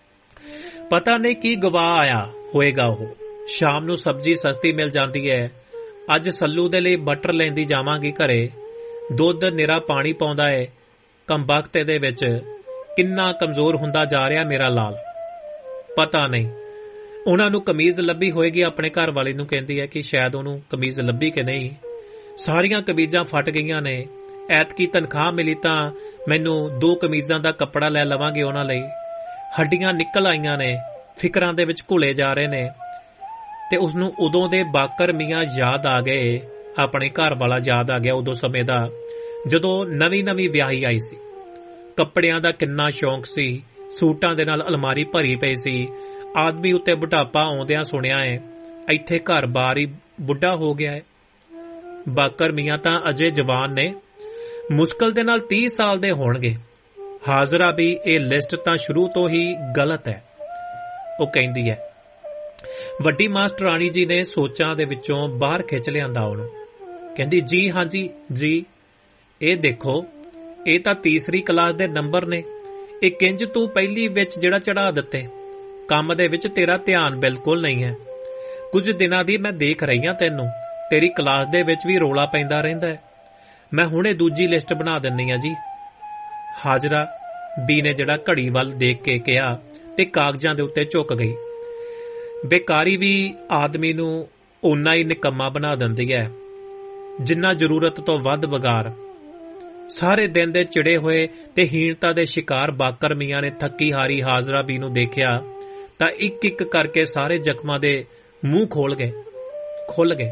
ਪਤਾ ਨਹੀਂ ਕੀ ਗਵਾ ਆਇਆ ਹੋਏਗਾ। ਉਹ ਸ਼ਾਮ ਨੂੰ ਸਬਜ਼ੀ ਸਸਤੀ ਮਿਲ ਜਾਂਦੀ ਹੈ। ਅੱਜ ਸੱਲੂ ਦੇ ਲਈ ਬਟਰ ਲੈਂਦੀ ਜਾਵਾਂਗੀ ਘਰੇ। ਦੁੱਧ ਨਿਰਾ ਪਾਣੀ ਪਾਉਂਦਾ ਏ। ਕੰਬਖਤ ਦੇ ਵਿੱਚ ਕਿੰਨਾ ਕਮਜ਼ੋਰ ਹੁੰਦਾ ਜਾ ਰਿਹਾ ਮੇਰਾ ਲਾਲ। ਪਤਾ ਨਹੀਂ ਉਹਨਾਂ ਨੂੰ ਕਮੀਜ਼ ਲੱਭੀ ਹੋਏਗੀ। ਆਪਣੇ ਘਰ ਵਾਲੇ ਨੂੰ ਕਹਿੰਦੀ ਹੈ ਕਿ ਸ਼ਾਇਦ ਉਹਨੂੰ ਕਮੀਜ਼ ਲੱਭੀ ਕਿ ਨਹੀਂ। ਸਾਰੀਆਂ ਕਮੀਜ਼ਾਂ ਫਟ ਗਈਆਂ ਨੇ। ਐਤਕੀ ਤਨਖਾਹ ਮਿਲੀ ਤਾਂ ਮੈਨੂੰ ਦੋ ਕਮੀਜ਼ਾਂ ਦਾ ਕੱਪੜਾ ਲੈ ਲਵਾਂਗੇ ਉਹਨਾਂ ਲਈ। ਹੱਡੀਆਂ ਨਿਕਲ ਆਈਆਂ ਨੇ, ਫਿਕਰਾਂ ਦੇ ਵਿੱਚ ਘੁਲੇ ਜਾ ਰਹੇ ਨੇ। ਤੇ ਉਸਨੂੰ ਉਦੋਂ ਦੇ ਬਾਕਰ ਮੀਆਂ ਯਾਦ ਆ ਗਏ। ਆਪਣੇ ਘਰ ਵਾਲਾ ਯਾਦ ਆ ਗਿਆ ਉਦੋਂ ਸਮੇਂ ਦਾ, ਜਦੋਂ ਨਵੀਂ ਨਵੀਂ ਵਿਆਹੀ ਆਈ ਸੀ। ਕੱਪੜਿਆਂ ਦਾ ਕਿੰਨਾ ਸ਼ੌਂਕ ਸੀ। ਸੂਟਾਂ ਦੇ ਨਾਲ ਅਲਮਾਰੀ ਭਰੀ ਪਈ ਸੀ। ਆਦਮੀ ਉੱਤੇ ਬੁਢਾਪਾ ਆਉਂਦਿਆਂ ਸੁਣਿਆ ਏ। ਇੱਥੇ ਘਰ ਬਾਰ ਹੀ ਬੁੱਢਾ ਹੋ ਗਿਆ ਏ। ਬਾਕਰ ਮੀਆਂ ਤਾਂ ਅਜੇ ਜਵਾਨ ਨੇ, ਮੁਸ਼ਕਲ ਦੇ ਨਾਲ ਤੀਹ ਸਾਲ ਦੇ ਹੋਣਗੇ। ਹਾਜ਼ਰਾ ਵੀ ਇਹ ਲਿਸਟ ਤਾਂ ਸ਼ੁਰੂ ਤੋਂ ਹੀ ਗਲਤ ਹੈ। ਉਹ ਕਹਿੰਦੀ ਹੈ। ਵੱਡੀ ਮਾਸਟਰਾਣੀ ਜੀ ਨੇ ਸੋਚਾਂ ਦੇ ਵਿੱਚੋਂ ਬਾਹਰ ਖਿੱਚ ਲਿਆਂਦਾ ਉਹਨੂੰ। ਕਹਿੰਦੀ ਜੀ ਹਾਂਜੀ ਜੀ, ਇਹ ਦੇਖੋ ਇਹ ਤਾਂ ਤੀਸਰੀ ਕਲਾਸ ਦੇ ਨੰਬਰ ਨੇ। ਇਹ ਕਿੰਜ ਤੂੰ ਪਹਿਲੀ ਵਿੱਚ ਜਿਹੜਾ ਚੜਾ ਦਿੱਤੇ। ਕੰਮ ਦੇ ਵਿੱਚ ਤੇਰਾ ਧਿਆਨ ਬਿਲਕੁਲ ਨਹੀਂ ਹੈ। ਕੁਝ ਦਿਨਾਂ ਦੀ ਮੈਂ ਦੇਖ ਰਹੀ ਹਾਂ ਤੈਨੂੰ। ਤੇਰੀ ਕਲਾਸ ਦੇ ਵਿੱਚ ਵੀ ਰੌਲਾ ਪੈਂਦਾ ਰਹਿੰਦਾ ਹੈ। ਮੈਂ ਹੁਣੇ ਦੂਜੀ ਲਿਸਟ ਬਣਾ ਦਿੰਨੀ ਆ ਜੀ। ਹਾਜ਼ਰਾ ਬੀ ਨੇ ਜਿਹੜਾ ਘੜੀ ਵੱਲ ਦੇਖ ਕੇ ਕਿਹਾ ਤੇ ਕਾਗਜ਼ਾਂ ਦੇ ਉੱਤੇ ਝੁਕ ਗਈ। ਬੇਕਾਰੀ ਵੀ ਆਦਮੀ ਨੂੰ ਓਨਾ ਹੀ ਨਿਕੰਮਾ ਬਣਾ ਦਿੰਦੀ ਹੈ ਜਿੰਨਾ ਜ਼ਰੂਰਤ ਤੋਂ ਵੱਧ ਵਗਾਰ। ਸਾਰੇ ਦਿਨ ਦੇ ਚਿੜੇ ਹੋਏ ਤੇ ਹੀਣਤਾ ਦੇ ਸ਼ਿਕਾਰ ਬਾਕਰ ਮੀਆਂ ਨੇ ਥੱਕੀ ਹਾਰੀ ਹਾਜ਼ਰਾ ਬੀ ਨੂੰ ਦੇਖਿਆ ਤਾਂ ਇੱਕ ਇੱਕ ਕਰਕੇ ਸਾਰੇ ਜ਼ਖਮਾਂ ਦੇ ਮੂੰਹ ਖੋਲ ਗਏ ਖੁੱਲ ਗਏ।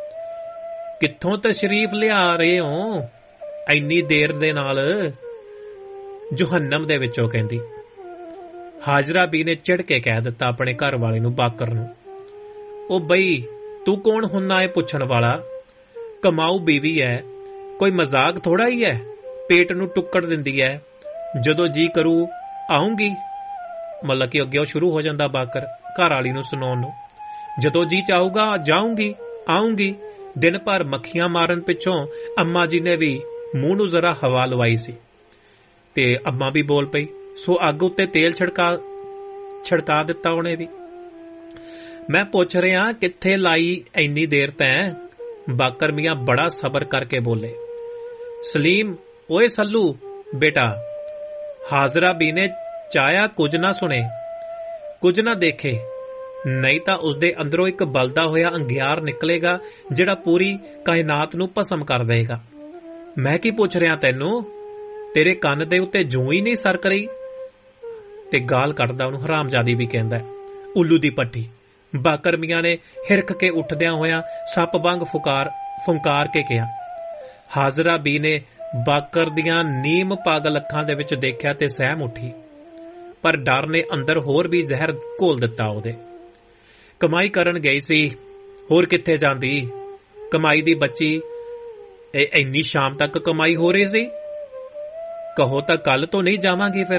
ਕਿੱਥੋਂ ਤਸ਼ਰੀਫ ਲਿਆ ਰਹੇ ਹੋ ਇੰਨੀ ਦੇਰ ਦੇ ਨਾਲ? ਜਹੰਨਮ ਦੇ ਵਿੱਚੋਂ, ਕਹਿੰਦੀ। ਹਾਜ਼ਰਾ ਬੀ ਨੇ ਚਿੜ ਕੇ ਕਹਿ ਦਿੱਤਾ ਆਪਣੇ ਘਰ ਵਾਲੇ ਨੂੰ, ਬਾਕਰ ਨੂੰ। ਉਹ ਬਈ ਤੂੰ ਕੌਣ ਹੁੰਨਾ ਏ ਪੁੱਛਣ ਵਾਲਾ? ਕਮਾਊ ਬੀਵੀ ਐ, ਕੋਈ ਮਜ਼ਾਕ ਥੋੜਾ ਹੀ ਹੈ। ਪੇਟ ਨੂੰ ਟੁੱਕੜ ਦਿੰਦੀ ਐ। ਜਦੋਂ ਜੀ ਕਰੂ ਆਉਂਗੀ। ਮਤਲਬ ਕਿ ਅੱਗੇ ਸ਼ੁਰੂ ਹੋ ਜਾਂਦਾ ਬਾਕਰ ਘਰ ਵਾਲੀ ਨੂੰ ਸੁਣਾਉਣ ਨੂੰ। ਜਦੋਂ ਜੀ ਚਾਹੂਗਾ ਜਾਊਂਗੀ ਆਉਂਗੀ। ਦਿਨ ਭਰ ਮੱਖੀਆਂ ਮਾਰਨ ਪਿੱਛੋਂ ਅੰਮਾ ਜੀ ਨੇ ਵੀ ਮੂੰਹ ਨੂੰ ਜ਼ਰਾ ਹਵਾ ਲਵਾਈ ਸੀ ਤੇ ਅੰਮਾ ਵੀ ਬੋਲ ਪਈ। ਸੋ ਅੱਗ ਉੱਤੇ ਤੇਲ ਛੜਕਾ ਛੜਕਾ ਦਿੱਤਾ ਉਹਨੇ ਵੀ। ਮੈਂ ਪੁੱਛ ਰਿਹਾ ਕਿੱਥੇ ਲਾਈ ਇੰਨੀ ਦੇਰ ਤੈਂ? ਬਾਕਰ ਮੀਆਂ ਬੜਾ ਸਬਰ ਕਰਕੇ ਬੋਲੇ। ਸਲੀਮ ਓਏ ਸੱਲੂ ਬੇਟਾ। ਹਾਜ਼ਰਾ ਬੀ ਨੇ ਚਾਹਿਆ ਕੁਝ ਨਾ ਸੁਣੇ ਕੁਝ ਨਾ ਦੇਖੇ, ਨਹੀਂ ਤਾਂ ਉਸਦੇ ਅੰਦਰੋਂ ਇੱਕ ਬਲਦਾ ਹੋਇਆ ਅੰਗਿਆਰ ਨਿਕਲੇਗਾ ਜਿਹੜਾ ਪੂਰੀ ਕਾਇਨਾਤ ਨੂੰ ਭਸਮ ਕਰ ਦੇਗਾ। ਮੈਂ ਕੀ ਪੁੱਛ ਰਿਹਾ ਤੈਨੂੰ? ਤੇਰੇ ਕੰਨ ਦੇ ਉੱਤੇ ਜੂੰ ਹੀ ਨਹੀਂ ਸਰਕ ਰਹੀ? ਤੇ ਗਾਲ ਕੱਢਦਾ ਉਹਨੂੰ ਹਰਾਮਜ਼ਾਦੀ ਵੀ ਕਹਿੰਦਾ, ਉੱਲੂ ਦੀ ਪੱਟੀ। ਬਾਕਰ ਮੀਆਂ ਨੇ ਹਿਰਖ ਕੇ ਉੱਠਦਿਆਂ ਹੋਇਆਂ ਸੱਪ ਵਾਂਗ ਫੁਕਾਰ ਫੁੰਕਾਰ ਕੇ ਕਿਹਾ। ਹਾਜ਼ਰਾ ਬੀ ਨੇ ਬਾਕਰ ਦੀਆਂ ਨੀਮ ਪਾਗਲ ਅੱਖਾਂ ਦੇ ਵਿੱਚ ਦੇਖਿਆ ਤੇ ਸਹਿਮ ਉੱਠੀ, ਪਰ ਡਰ ਨੇ ਅੰਦਰ ਹੋਰ ਵੀ ਜ਼ਹਿਰ ਘੋਲ ਦਿੱਤਾ ਉਹਦੇ। ਕਮਾਈ ਕਰਨ ਗਈ ਸੀ, ਹੋਰ ਕਿੱਥੇ ਜਾਂਦੀ? ਕਮਾਈ ਦੀ ਬੱਚੀ। ਇਹ ਇੰਨੀ ਸ਼ਾਮ ਤੱਕ ਕਮਾਈ ਹੋ ਰਹੀ ਸੀ? ਕਹੋ ਤਾਂ ਕੱਲ ਤੋਂ ਨਹੀਂ ਜਾਵਾਂਗੀ ਫਿਰ।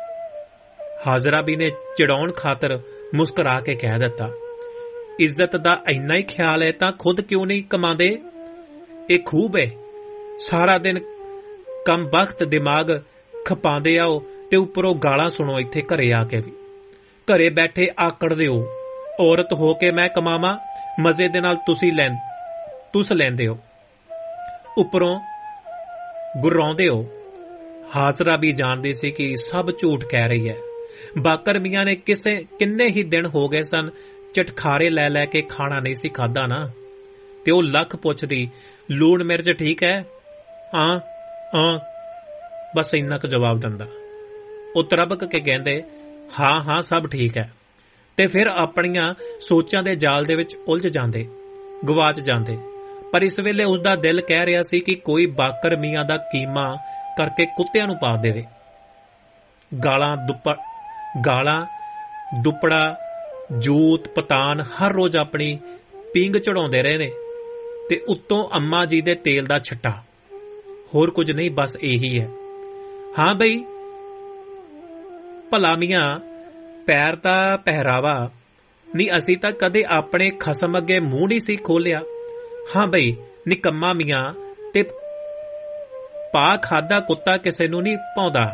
ਹਾਜ਼ਰਾ ਬੀ ਨੇ ਚਿੜਾਉਣ ਖਾਤਰ ਮੁਸਕਰਾ ਕੇ ਕਹਿ ਦਿੱਤਾ। ਇੱਜ਼ਤ ਦਾ ਇੰਨਾ ਹੀ ਖਿਆਲ ਹੈ ਤਾਂ ਖੁਦ ਕਿਉਂ ਨਹੀਂ ਕਮਾਉਂਦੇ? ਇਹ ਖੂਬ ਹੈ। ਸਾਰਾ ਦਿਨ ਕਮਬਖਤ ਦਿਮਾਗ ਖਪਾਉਂਦੇ ਆਓ ਤੇ ਉੱਪਰੋਂ ਗਾਲਾਂ ਸੁਣੋ ਇੱਥੇ ਘਰੇ ਆ ਕੇ ਵੀ। ਘਰੇ ਬੈਠੇ ਆਕੜਦੇ ਹੋ। ਔਰਤ ਹੋ ਕੇ ਮੈਂ ਕਮਾਵਾਂ, ਮਜ਼ੇ ਦੇ ਨਾਲ ਤੁਸੀਂ ਲੈ ਤੁਸ ਲੈਂਦੇ ਹੋ, ਉੱਪਰੋਂ ਗੁਰਾਉਂਦੇ ਹੋ। ਹਾਜ਼ਰਾ ਵੀ ਜਾਣਦੀ ਸੀ ਕਿ ਸਭ ਝੂਠ ਕਹਿ ਰਹੀ ਹੈ। ਬਾਕਰ ਮੀਆਂ ਨੇ ਕਿਸੇ ਕਿੰਨੇ ਹੀ ਦਿਨ ਹੋ ਗਏ ਸਨ ਚਟਖਾਰੇ ਲੈ ਲੈ ਕੇ ਖਾਣਾ ਨਹੀਂ ਸੀ ਖਾਦਾ ਨਾ। ਤੇ ਉਹ ਲੱਖ ਪੁੱਛਦੀ, ਲੂਣ ਮਿਰਚ ਠੀਕ ਹੈ? ਹਾਂ ਹਾਂ, ਬਸ ਇੰਨਾ ਕੁ ਜਵਾਬ ਦਿੰਦਾ। ਉਹ ਤਰਬਕ ਕੇ ਕਹਿੰਦੇ, ਹਾਂ ਹਾਂ ਸਭ ਠੀਕ ਹੈ। ਤੇ ਫਿਰ ਆਪਣੀਆਂ ਸੋਚਾਂ ਦੇ ਜਾਲ ਦੇ ਵਿੱਚ ਉਲਝ ਜਾਂਦੇ, ਗਵਾਚ ਜਾਂਦੇ। ਪਰ ਇਸ ਵੇਲੇ ਉਸਦਾ ਦਿਲ ਕਹਿ ਰਿਹਾ ਸੀ ਕਿ ਕੋਈ ਬਾਕਰ ਮੀਆਂ ਦਾ ਕੀਮਾ ਕਰਕੇ ਕੁੱਤਿਆਂ ਨੂੰ ਪਾ ਦੇਵੇ। ਗਾਲਾਂ ਦੁੱਪੜ ਗਾਲਾਂ ਦੁੱਪੜਾ ਜੂਤ ਪਤਾਨ ਹਰ ਰੋਜ਼ ਆਪਣੀ ਪੀਂਗ ਚੜਾਉਂਦੇ ਰਹੇ ਨੇ ਤੇ ਉੱਤੋਂ ਅੰਮਾ ਜੀ ਦੇ ਤੇਲ ਦਾ ਛੱਟਾ। ਹੋਰ ਕੁਝ ਨਹੀਂ, ਬਸ ਇਹੀ ਹੈ। ਹਾਂ ਬਈ ਭਲਾ ਮੀਆਂ ਪੈਰ ਦਾ ਪਹਿਰਾਵਾ ਨਹੀਂ, ਅਸੀਂ ਤਾਂ ਕਦੇ ਆਪਣੇ ਖਸਮ ਅੱਗੇ ਮੂੰਹ ਨਹੀਂ ਸੀ ਖੋਲਿਆ। ਹਾਂ ਬਈ ਨਿਕੰਮਾ ਮੀਆਂ ਤੇ पा खादा कुत्ता किसे नूं नहीं पाउंदा।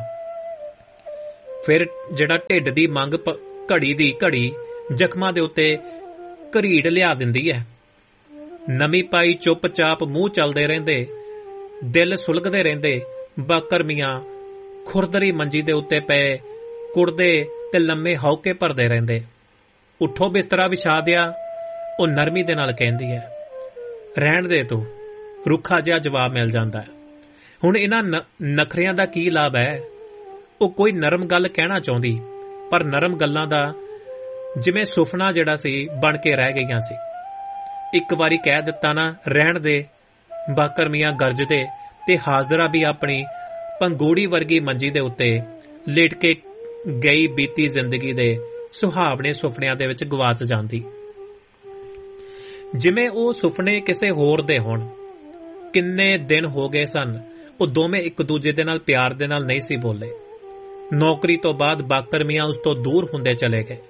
फिर जिहड़ा ढिड दी मंग घड़ी दी घड़ी जख्मां दे उत्ते घरीड़ लिया दिंदी है। नमी पाई चुप-चाप मूँह चलदे रहिंदे, दिल सुलगदे रहिंदे। बाकर मियाँ खुरदरी मंजी दे उत्ते पए कुड़दे ते लम्मे हौके भरदे रहिंदे। उठो बिस्तरा विछा दिया, ਉਹ नरमी दे नाल कहंदी है। रहण दे तू, रुखा जिहा जवाब मिल जांदा है। हुण इन्हां नखरियां दा की लाभ है? ਉਹ कोई नरम गल कहना चाहुंदी, पर नरम गल्लां दा जिवें सुफना जिहड़ा सी बण के रह गईयां सी। एक वारी कह दित्ता ना रहण दे, बाकर मियाँ गरजदे ते हाजरा भी अपनी पंगूड़ी वर्गी मंजी दे उत्ते लेट के गई बीती जिंदगी दे सुहावने सुपनिਆਂ ਦੇ ਵਿੱਚ ਗਵਾਚ ਜਾਂਦੀ। ਜਿਵੇਂ ਉਹ ਸੁਪਨੇ ਕਿਸੇ ਹੋਰ ਦੇ ਹੋਣ। ਕਿੰਨੇ ਦਿਨ ਹੋ ਗਏ ਸਨ ਉਹ ਦੋਵੇਂ ਇੱਕ ਦੂਜੇ ਦੇ ਨਾਲ ਪਿਆਰ ਦੇ ਨਾਲ ਨਹੀਂ ਸੀ ਬੋਲੇ। ਨੌਕਰੀ ਤੋਂ ਬਾਅਦ ਬਾਕਰ ਮੀਆਂ ਉਸ ਤੋਂ ਦੂਰ ਹੁੰਦੇ ਚਲੇ ਗਏ।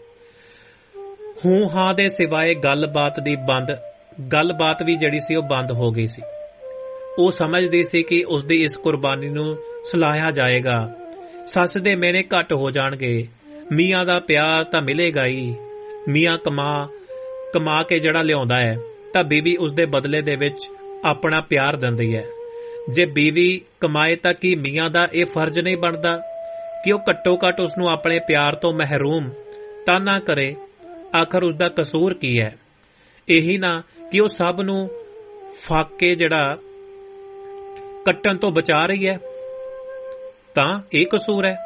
ਹੂੰ ਹਾਂ ਦੇ ਸਿਵਾਏ ਗੱਲਬਾਤ ਦੀ ਬੰਦ ਗੱਲਬਾਤ ਵੀ ਜਿਹੜੀ ਸੀ ਉਹ ਬੰਦ ਹੋ ਗਈ ਸੀ। ਉਹ ਸਮਝਦੀ ਸੀ ਕਿ ਉਸ ਦੀ ਇਸ ਕੁਰਬਾਨੀ ਨੂੰ ਸਲਾਹਿਆ ਜਾਏਗਾ। ਸੱਸ ਦੇ ਮੇਰੇ ਘੱਟ ਹੋ ਜਾਣਗੇ, ਮੀਆਂ ਦਾ ਪਿਆਰ ਤਾਂ ਮਿਲੇਗਾ ਹੀ। ਮੀਆਂ ਕਮਾ ਕਮਾ ਕੇ ਜਿਹੜਾ ਲਿਆਉਂਦਾ ਹੈ ਤਾਂ ਬੀਵੀ ਉਸ ਦੇ ਬਦਲੇ ਦੇ ਵਿੱਚ ਆਪਣਾ ਪਿਆਰ ਦਿੰਦੀ ਹੈ। ਜੇ ਬੀਵੀ ਕਮਾਏ ਤਾਂ ਕੀ ਮੀਆਂ ਦਾ ਇਹ ਫਰਜ਼ ਨਹੀਂ ਬਣਦਾ ਕਿ ਉਹ ਘੱਟੋ ਘੱਟ ਉਸ ਨੂੰ ਆਪਣੇ ਪਿਆਰ ਤੋਂ ਮਹਿਰੂਮ ਤਾਂ ਨਾ ਕਰੇ? ਆਖਰ ਉਸ ਦਾ ਕਸੂਰ ਕੀ ਹੈ? ਇਹੀ ਨਾ ਕਿ ਉਹ ਸਭ ਨੂੰ ਫਾਕੇ ਜਿਹੜਾ ਕੱਟਣ ਤੋਂ ਬਚਾ ਰਹੀ ਹੈ, ਤਾਂ ਇਹ ਕਸੂਰ ਹੈ।